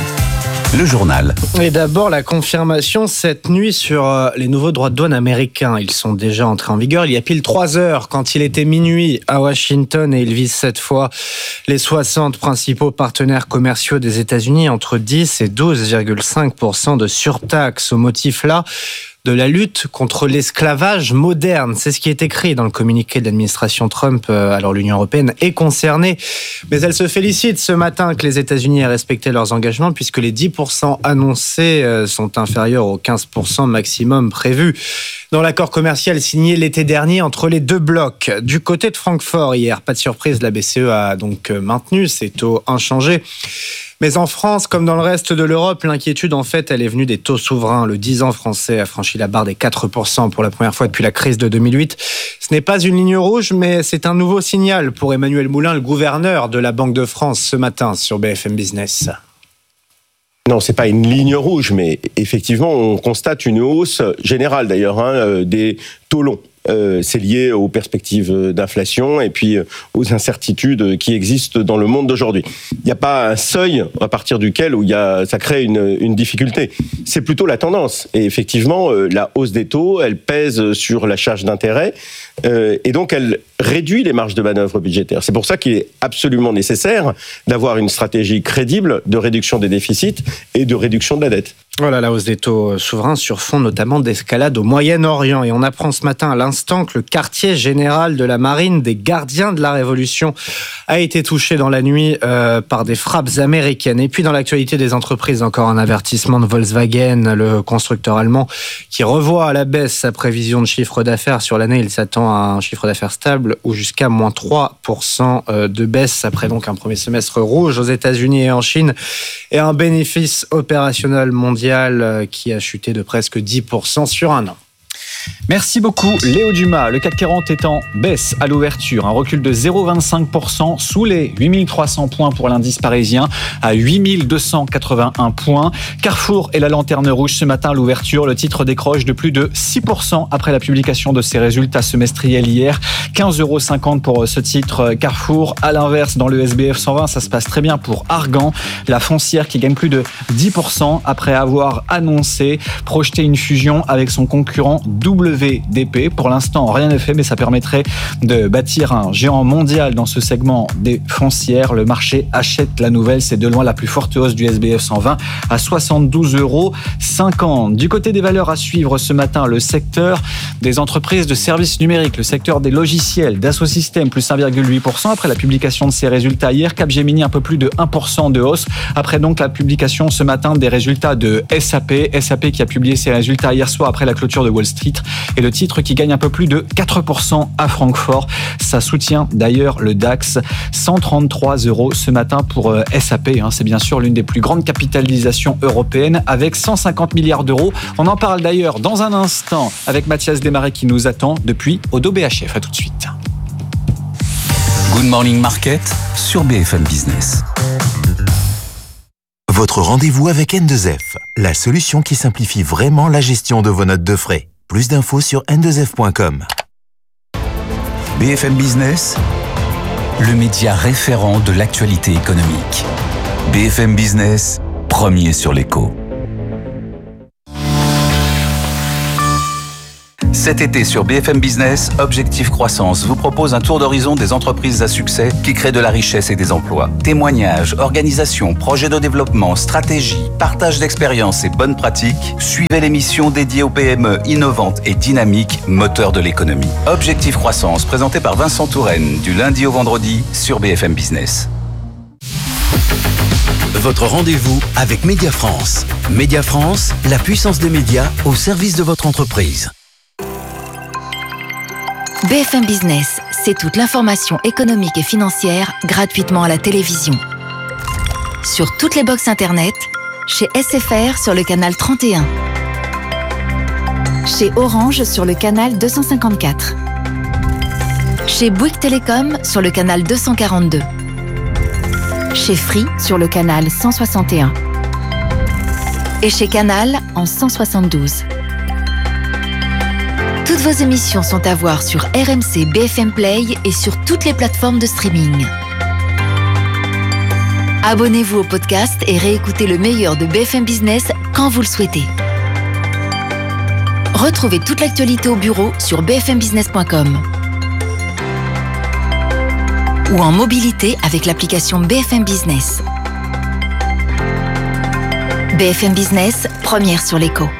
le journal. Et d'abord, la confirmation cette nuit sur euh, les nouveaux droits de douane américains. Ils sont déjà entrés en vigueur il y a pile trois heures, quand il était minuit à Washington, et ils visent cette fois les soixante principaux partenaires commerciaux des États-Unis, entre dix et douze virgule cinq pour cent de surtaxe. Au motif là de la lutte contre l'esclavage moderne. C'est ce qui est écrit dans le communiqué de l'administration Trump. Alors l'Union européenne est concernée, mais elle se félicite ce matin que les États-Unis aient respecté leurs engagements, puisque les dix pour cent annoncés sont inférieurs aux quinze pour cent maximum prévus dans l'accord commercial signé l'été dernier entre les deux blocs. Du côté de Francfort hier, pas de surprise, la B C E a donc maintenu ses taux inchangés. Mais en France, comme dans le reste de l'Europe, l'inquiétude, en fait, elle est venue des taux souverains. Le dix ans français a franchi la barre des quatre pour cent pour la première fois depuis la crise de deux mille huit. Ce n'est pas une ligne rouge, mais c'est un nouveau signal pour Emmanuel Moulin, le gouverneur de la Banque de France, ce matin sur B F M Business. Non, c'est pas une ligne rouge, mais effectivement, on constate une hausse générale, d'ailleurs, hein, des taux longs. Euh, c'est lié aux perspectives d'inflation et puis aux incertitudes qui existent dans le monde d'aujourd'hui. Il n'y a pas un seuil à partir duquel où il y a, ça crée une, une difficulté. C'est plutôt la tendance. Et effectivement, euh, la hausse des taux, elle pèse sur la charge d'intérêt euh, et donc elle réduit les marges de manœuvre budgétaires. C'est pour ça qu'il est absolument nécessaire d'avoir une stratégie crédible de réduction des déficits et de réduction de la dette. Voilà, la hausse des taux souverains sur fond notamment d'escalade au Moyen-Orient. Et on apprend ce matin à l'instant que le quartier général de la marine des gardiens de la Révolution a été touché dans la nuit euh, par des frappes américaines. Et puis dans l'actualité des entreprises, encore un avertissement de Volkswagen, le constructeur allemand, qui revoit à la baisse sa prévision de chiffre d'affaires sur l'année. Il s'attend à un chiffre d'affaires stable ou jusqu'à moins trois pour cent de baisse, après donc un premier semestre rouge aux États-Unis et en Chine, et un bénéfice opérationnel mondial qui a chuté de presque dix pour cent sur un an. Merci beaucoup Léo Dumas. Le C A C quarante est en baisse à l'ouverture, un recul de zéro virgule vingt-cinq pour cent sous les huit mille trois cents points pour l'indice parisien, à huit mille deux cent quatre-vingt-un points. Carrefour est la lanterne rouge ce matin à l'ouverture. Le titre décroche de plus de six pour cent après la publication de ses résultats semestriels hier. quinze euros cinquante pour ce titre Carrefour. À l'inverse, dans le S B F cent vingt, ça se passe très bien pour Argan, la foncière qui gagne plus de dix pour cent après avoir annoncé projeter une fusion avec son concurrent W D P. Pour l'instant, rien n'est fait, mais ça permettrait de bâtir un géant mondial dans ce segment des foncières. Le marché achète la nouvelle. C'est de loin la plus forte hausse du S B F cent vingt à soixante-douze euros cinquante. Du côté des valeurs à suivre ce matin, le secteur des entreprises de services numériques, le secteur des logiciels, Dassault Systèmes, plus un virgule huit pour cent après la publication de ses résultats hier. Capgemini, un peu plus de un pour cent de hausse après donc la publication ce matin des résultats de S A P. S A P qui a publié ses résultats hier soir après la clôture de Wall Street. et le titre qui gagne un peu plus de quatre pour cent à Francfort. Ça soutient d'ailleurs le DAX, cent trente-trois euros ce matin pour S A P. C'est bien sûr l'une des plus grandes capitalisations européennes avec cent cinquante milliards d'euros. On en parle d'ailleurs dans un instant avec Mathias Desmarais qui nous attend depuis Oddo B H F. À tout de suite. Good Morning Market sur B F M Business. Votre rendez-vous avec N deux F, la solution qui simplifie vraiment la gestion de vos notes de frais. Plus d'infos sur N deux F point com. B F M Business, le média référent de l'actualité économique. B F M Business, premier sur l'écho. Cet été sur B F M Business, Objectif Croissance vous propose un tour d'horizon des entreprises à succès qui créent de la richesse et des emplois. Témoignages, organisations, projets de développement, stratégies, partage d'expériences et bonnes pratiques. Suivez l'émission dédiée aux P M E innovantes et dynamiques, moteurs de l'économie. Objectif Croissance, présenté par Vincent Touraine, du lundi au vendredi sur B F M Business. Votre rendez-vous avec Média France. Média France, la puissance des médias au service de votre entreprise. B F M Business, c'est toute l'information économique et financière gratuitement à la télévision. Sur toutes les box internet, chez S F R sur le canal trente et un, chez Orange sur le canal deux cent cinquante-quatre, chez Bouygues Télécom sur le canal deux cent quarante-deux, chez Free sur le canal cent soixante et un et chez Canal en cent soixante-douze. Toutes vos émissions sont à voir sur R M C B F M Play et sur toutes les plateformes de streaming. Abonnez-vous au podcast et réécoutez le meilleur de B F M Business quand vous le souhaitez. Retrouvez toute l'actualité au bureau sur b f m business point com ou en mobilité avec l'application B F M Business. B F M Business, première sur l'écho.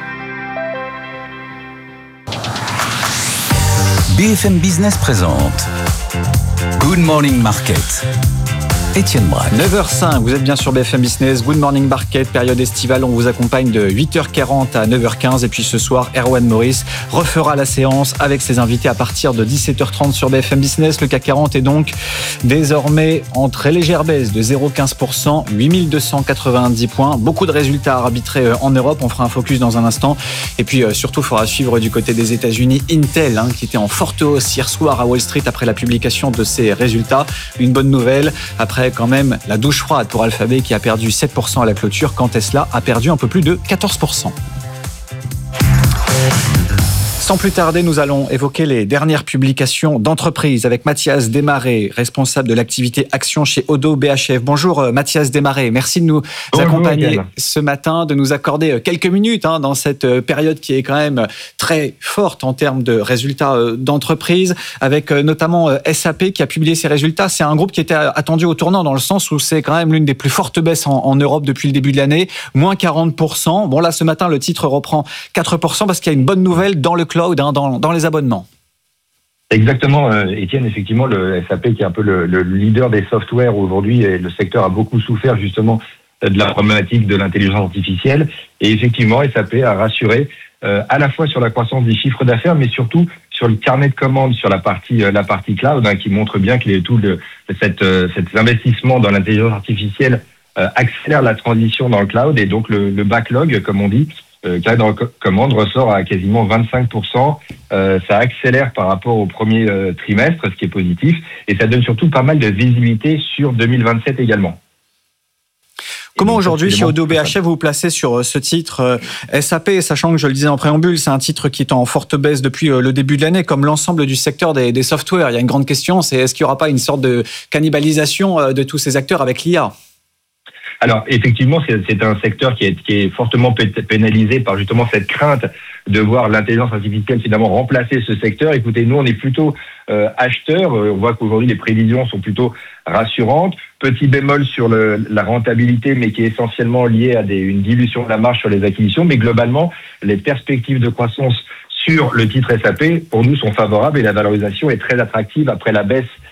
B F M Business présente Good Morning Market. Étienne Braque. neuf heures cinq, vous êtes bien sur B F M Business. Good Morning Market, période estivale. On vous accompagne de huit heures quarante à neuf heures quinze. Et puis ce soir, Erwan Maurice refera la séance avec ses invités à partir de dix-sept heures trente sur B F M Business. Le C A C quarante est donc désormais en très légère baisse de zéro virgule quinze pour cent, huit mille deux cent quatre-vingt-dix points. Beaucoup de résultats à arbitrer en Europe. On fera un focus dans un instant. Et puis surtout, il faudra suivre du côté des États-Unis Intel, hein, qui était en forte hausse hier soir à Wall Street après la publication de ses résultats. Une bonne nouvelle après quand même la douche froide pour Alphabet qui a perdu sept pour cent à la clôture quand Tesla a perdu un peu plus de quatorze pour cent. Sans plus tarder, nous allons évoquer les dernières publications d'entreprises avec Mathias Desmarais, responsable de l'activité action chez Oddo B H F. Bonjour Mathias Desmarais, merci de nous Bonjour, accompagner Yann. Ce matin, de nous accorder quelques minutes hein, dans cette période qui est quand même très forte en termes de résultats d'entreprise, avec notamment S A P qui a publié ses résultats. C'est un groupe qui était attendu au tournant dans le sens où c'est quand même l'une des plus fortes baisses en, en Europe depuis le début de l'année, moins quarante pour cent. Bon là, ce matin, le titre reprend quatre pour cent parce qu'il y a une bonne nouvelle dans le cloud. Dans, dans les abonnements. Exactement, euh, Étienne, effectivement, le S A P qui est un peu le, le leader des softwares aujourd'hui, et le secteur a beaucoup souffert justement de la problématique de l'intelligence artificielle. Et effectivement, S A P a rassuré euh, à la fois sur la croissance des chiffres d'affaires, mais surtout sur le carnet de commandes, sur la partie euh, la partie cloud, hein, qui montre bien que les, tout le, cette, euh, cet investissement dans l'intelligence artificielle euh, accélère la transition dans le cloud, et donc le, le backlog, comme on dit, Euh, carnet de commande ressort à quasiment vingt-cinq pour cent. Euh, ça accélère par rapport au premier euh, trimestre, ce qui est positif. Et ça donne surtout pas mal de visibilité sur deux mille vingt-sept également. Comment aujourd'hui, chez Oddo B H F, vous vous placez sur ce titre S A P, sachant que, je le disais en préambule, c'est un titre qui est en forte baisse depuis le début de l'année, comme l'ensemble du secteur des, des softwares. Il y a une grande question, c'est est-ce qu'il n'y aura pas une sorte de cannibalisation de tous ces acteurs avec l'I A ? Alors, effectivement, c'est, c'est un secteur qui est, qui est fortement pénalisé par justement cette crainte de voir l'intelligence artificielle finalement remplacer ce secteur. Écoutez, nous, on est plutôt euh, acheteurs. On voit qu'aujourd'hui, les prévisions sont plutôt rassurantes. Petit bémol sur le, la rentabilité, mais qui est essentiellement liée à des, une dilution de la marge sur les acquisitions. Mais globalement, les perspectives de croissance sur le titre S A P, pour nous, sont favorables et la valorisation est très attractive après la baisse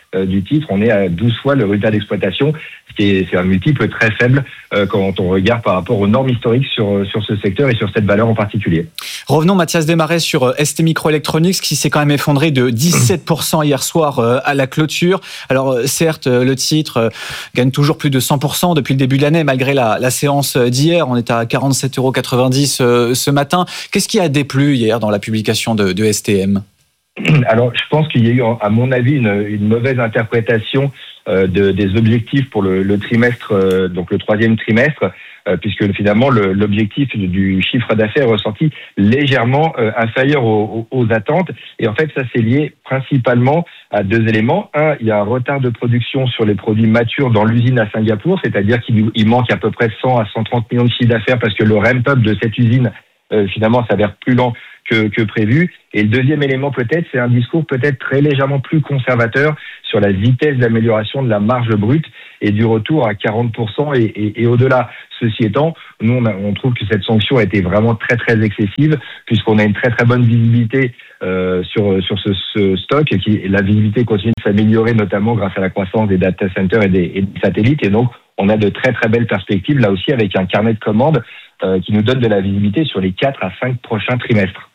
euh, du titre, on est à douze fois le résultat d'exploitation, ce qui est, c'est un multiple très faible euh, quand on regarde par rapport aux normes historiques sur, sur ce secteur et sur cette valeur en particulier. Revenons, Mathias Desmarais, sur S T Microelectronics qui s'est quand même effondré de dix-sept pour cent hier soir euh, à la clôture. Alors euh, certes, le titre euh, gagne toujours plus de cent pour cent depuis le début de l'année, malgré la, la séance d'hier. On est à quarante-sept euros quatre-vingt-dix euh, ce matin. Qu'est-ce qui a déplu hier dans la publication de, de S T M ? Alors, je pense qu'il y a eu, à mon avis, une, une mauvaise interprétation euh, de, des objectifs pour le, le trimestre, euh, donc le troisième trimestre, euh, puisque finalement le, l'objectif du chiffre d'affaires est ressenti légèrement euh, inférieur aux, aux attentes. Et en fait, ça c'est lié principalement à deux éléments. Un, il y a un retard de production sur les produits matures dans l'usine à Singapour, c'est-à-dire qu'il il manque à peu près cent à cent trente millions de chiffre d'affaires parce que le ramp-up de cette usine euh, finalement s'avère plus lent Que, que prévu. Et le deuxième élément peut-être, c'est un discours peut-être très légèrement plus conservateur sur la vitesse d'amélioration de la marge brute et du retour à quarante pour cent et, et, et au-delà. Ceci étant, nous on, a, on trouve que cette sanction a été vraiment très très excessive puisqu'on a une très très bonne visibilité euh, sur sur ce, ce stock et qui la visibilité continue de s'améliorer notamment grâce à la croissance des data centers et des, et des satellites et donc on a de très très belles perspectives là aussi avec un carnet de commandes euh, qui nous donne de la visibilité sur les quatre à cinq prochains trimestres.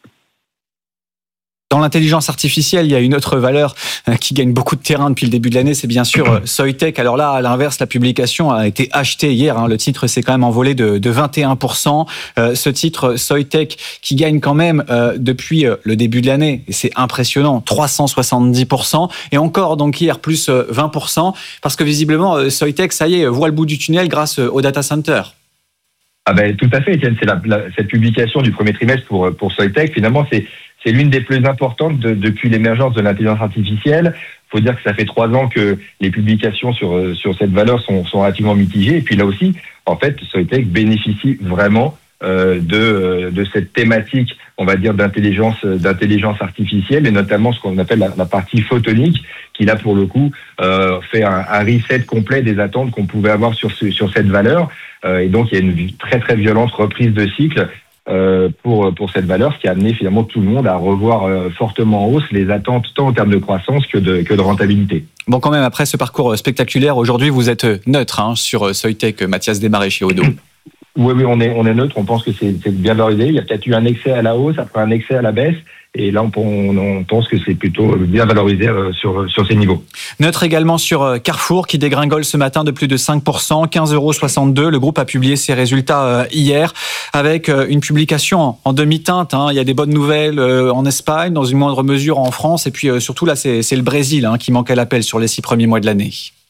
Dans l'intelligence artificielle, il y a une autre valeur qui gagne beaucoup de terrain depuis le début de l'année, c'est bien sûr Soitec. Alors là, à l'inverse, la publication a été achetée hier. Hein. Le titre s'est quand même envolé de, de vingt et un pour cent. Euh, ce titre Soitec qui gagne quand même euh, depuis euh, le début de l'année, et c'est impressionnant, trois cent soixante-dix pour cent. Et encore donc hier plus euh, vingt pour cent, parce que visiblement euh, Soitec, ça y est, voit le bout du tunnel grâce euh, au data center. Ah ben tout à fait, Étienne. C'est la, la, cette publication du premier trimestre pour pour Soitec. Finalement, c'est C'est l'une des plus importantes de, depuis l'émergence de l'intelligence artificielle. Il faut dire que ça fait trois ans que les publications sur sur cette valeur sont, sont relativement mitigées. Et puis là aussi, en fait, Soitec bénéficie vraiment euh, de de cette thématique, on va dire d'intelligence d'intelligence artificielle et notamment ce qu'on appelle la, la partie photonique, qui là pour le coup euh, fait un, un reset complet des attentes qu'on pouvait avoir sur ce, sur cette valeur. Euh, et donc il y a une très très violente reprise de cycle. Euh, pour pour cette valeur, ce qui a amené finalement tout le monde à revoir euh, fortement en hausse les attentes tant en termes de croissance que de que de rentabilité. Bon, quand même, après ce parcours spectaculaire, aujourd'hui, vous êtes neutre hein, sur Soitec, Mathias Desmarais chez Odo. Oui, oui, on est on est neutre. On pense que c'est c'est bien valorisé. Il y a peut-être eu un excès à la hausse, après un excès à la baisse. Et là, on, on pense que c'est plutôt bien valorisé sur, sur ces niveaux. Neutre également sur Carrefour, qui dégringole ce matin de plus de cinq pour cent, quinze euros soixante-deux. Le groupe a publié ses résultats hier, avec une publication en demi-teinte. Hein. Il y a des bonnes nouvelles en Espagne, dans une moindre mesure en France. Et puis surtout, là, c'est, c'est le Brésil hein, qui manque à l'appel sur les six premiers mois de l'année.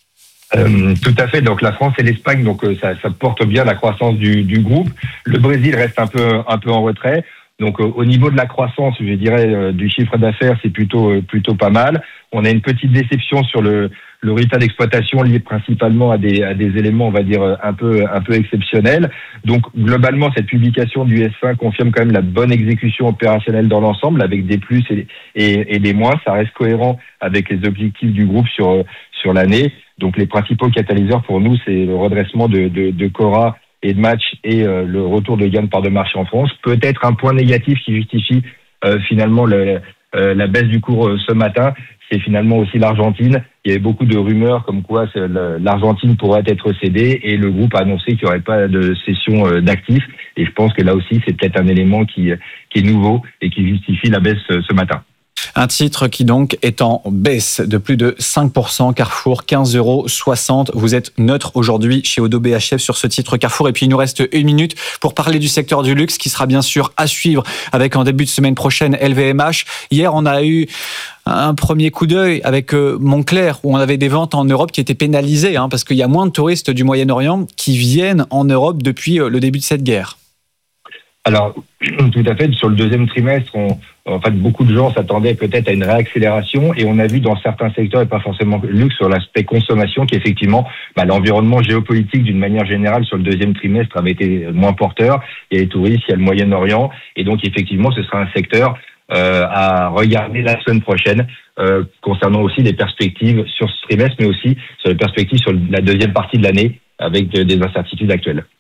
Euh, tout à fait. Donc la France et l'Espagne, donc ça, ça porte bien la croissance du, du groupe. Le Brésil reste un peu, un peu en retrait. Donc au niveau de la croissance, je dirais du chiffre d'affaires, c'est plutôt plutôt pas mal. On a une petite déception sur le le résultat d'exploitation lié principalement à des à des éléments, on va dire un peu un peu exceptionnels. Donc globalement, cette publication du S un confirme quand même la bonne exécution opérationnelle dans l'ensemble, avec des plus et et, et des moins. Ça reste cohérent avec les objectifs du groupe sur sur l'année. Donc les principaux catalyseurs pour nous, c'est le redressement de de, de Cora et de Match et euh, le retour de gain de part de marché en France. Peut-être un point négatif qui justifie euh, finalement le, euh, la baisse du cours euh, ce matin, c'est finalement aussi l'Argentine. Il y avait beaucoup de rumeurs comme quoi le, l'Argentine pourrait être cédée et le groupe a annoncé qu'il n'y aurait pas de cession euh, d'actifs. Et je pense que là aussi, c'est peut-être un élément qui, qui est nouveau et qui justifie la baisse euh, ce matin. Un titre qui donc est en baisse de plus de cinq pour cent. Carrefour, quinze euros soixante. Vous êtes neutre aujourd'hui chez Odo B H F sur ce titre Carrefour. Et puis il nous reste une minute pour parler du secteur du luxe qui sera bien sûr à suivre avec en début de semaine prochaine L V M H. Hier, on a eu un premier coup d'œil avec Moncler où on avait des ventes en Europe qui étaient pénalisées hein, parce qu'il y a moins de touristes du Moyen-Orient qui viennent en Europe depuis le début de cette guerre. Alors, tout à fait. Sur le deuxième trimestre, on, en fait, beaucoup de gens s'attendaient peut-être à une réaccélération et on a vu dans certains secteurs, et pas forcément luxe, sur l'aspect consommation, qu'effectivement, bah, l'environnement géopolitique d'une manière générale sur le deuxième trimestre avait été moins porteur. Il y a les touristes, il y a le Moyen-Orient et donc effectivement, ce sera un secteur euh, à regarder la semaine prochaine euh, concernant aussi les perspectives sur ce trimestre, mais aussi sur les perspectives sur la deuxième partie de l'année avec des incertitudes actuelles.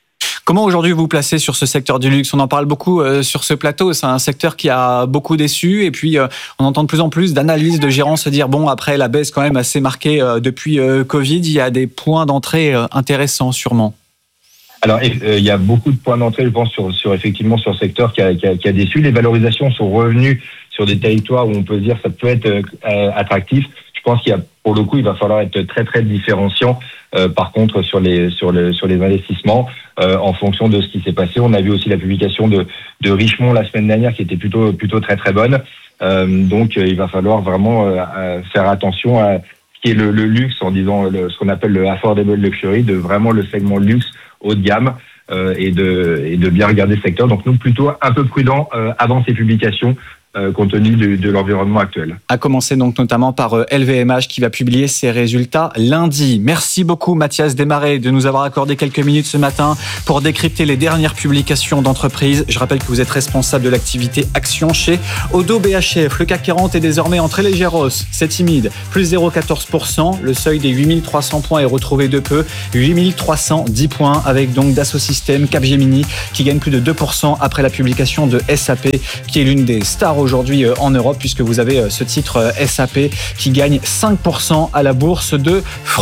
Comment aujourd'hui vous vous placez sur ce secteur du luxe? On en parle beaucoup euh, sur ce plateau. C'est un secteur qui a beaucoup déçu. Et puis, euh, on entend de plus en plus d'analyses de gérants se dire, bon, après la baisse quand même assez marquée euh, depuis euh, Covid, il y a des points d'entrée euh, intéressants sûrement. Alors, euh, il y a beaucoup de points d'entrée, je pense, sur, sur effectivement sur le secteur qui a, qui, a, qui a déçu. Les valorisations sont revenues sur des territoires où on peut se dire ça peut être euh, attractif. Je pense qu'il y a, pour le coup, il va falloir être très très différenciant. Euh, par contre, sur les sur le sur les investissements, euh, en fonction de ce qui s'est passé, on a vu aussi la publication de de Richemont la semaine dernière qui était plutôt plutôt très très bonne. Euh, donc, euh, il va falloir vraiment euh, faire attention à ce qui est le, le luxe, en disant le, ce qu'on appelle le affordable luxury, de vraiment le segment luxe haut de gamme euh, et de et de bien regarder ce secteur. Donc nous plutôt un peu prudents euh, avant ces publications euh, compte tenu de, de l'environnement actuel. À commencer donc notamment par euh, L V M H qui va publier ses résultats lundi. Merci beaucoup Mathias Desmarais de nous avoir accordé quelques minutes ce matin pour décrypter les dernières publications d'entreprises. Je rappelle que vous êtes responsable de l'activité action chez Oddo B H F. Le C A C quarante est désormais en très légère hausse. C'est timide, plus zéro virgule quatorze pour cent. Le seuil des huit mille trois cents points est retrouvé de peu. huit mille trois cent dix points avec donc Dassault Systèmes, Capgemini qui gagne plus de deux pour cent après la publication de S A P qui est l'une des stars aujourd'hui en Europe puisque vous avez ce titre S A P qui gagne cinq pour cent à la bourse de France.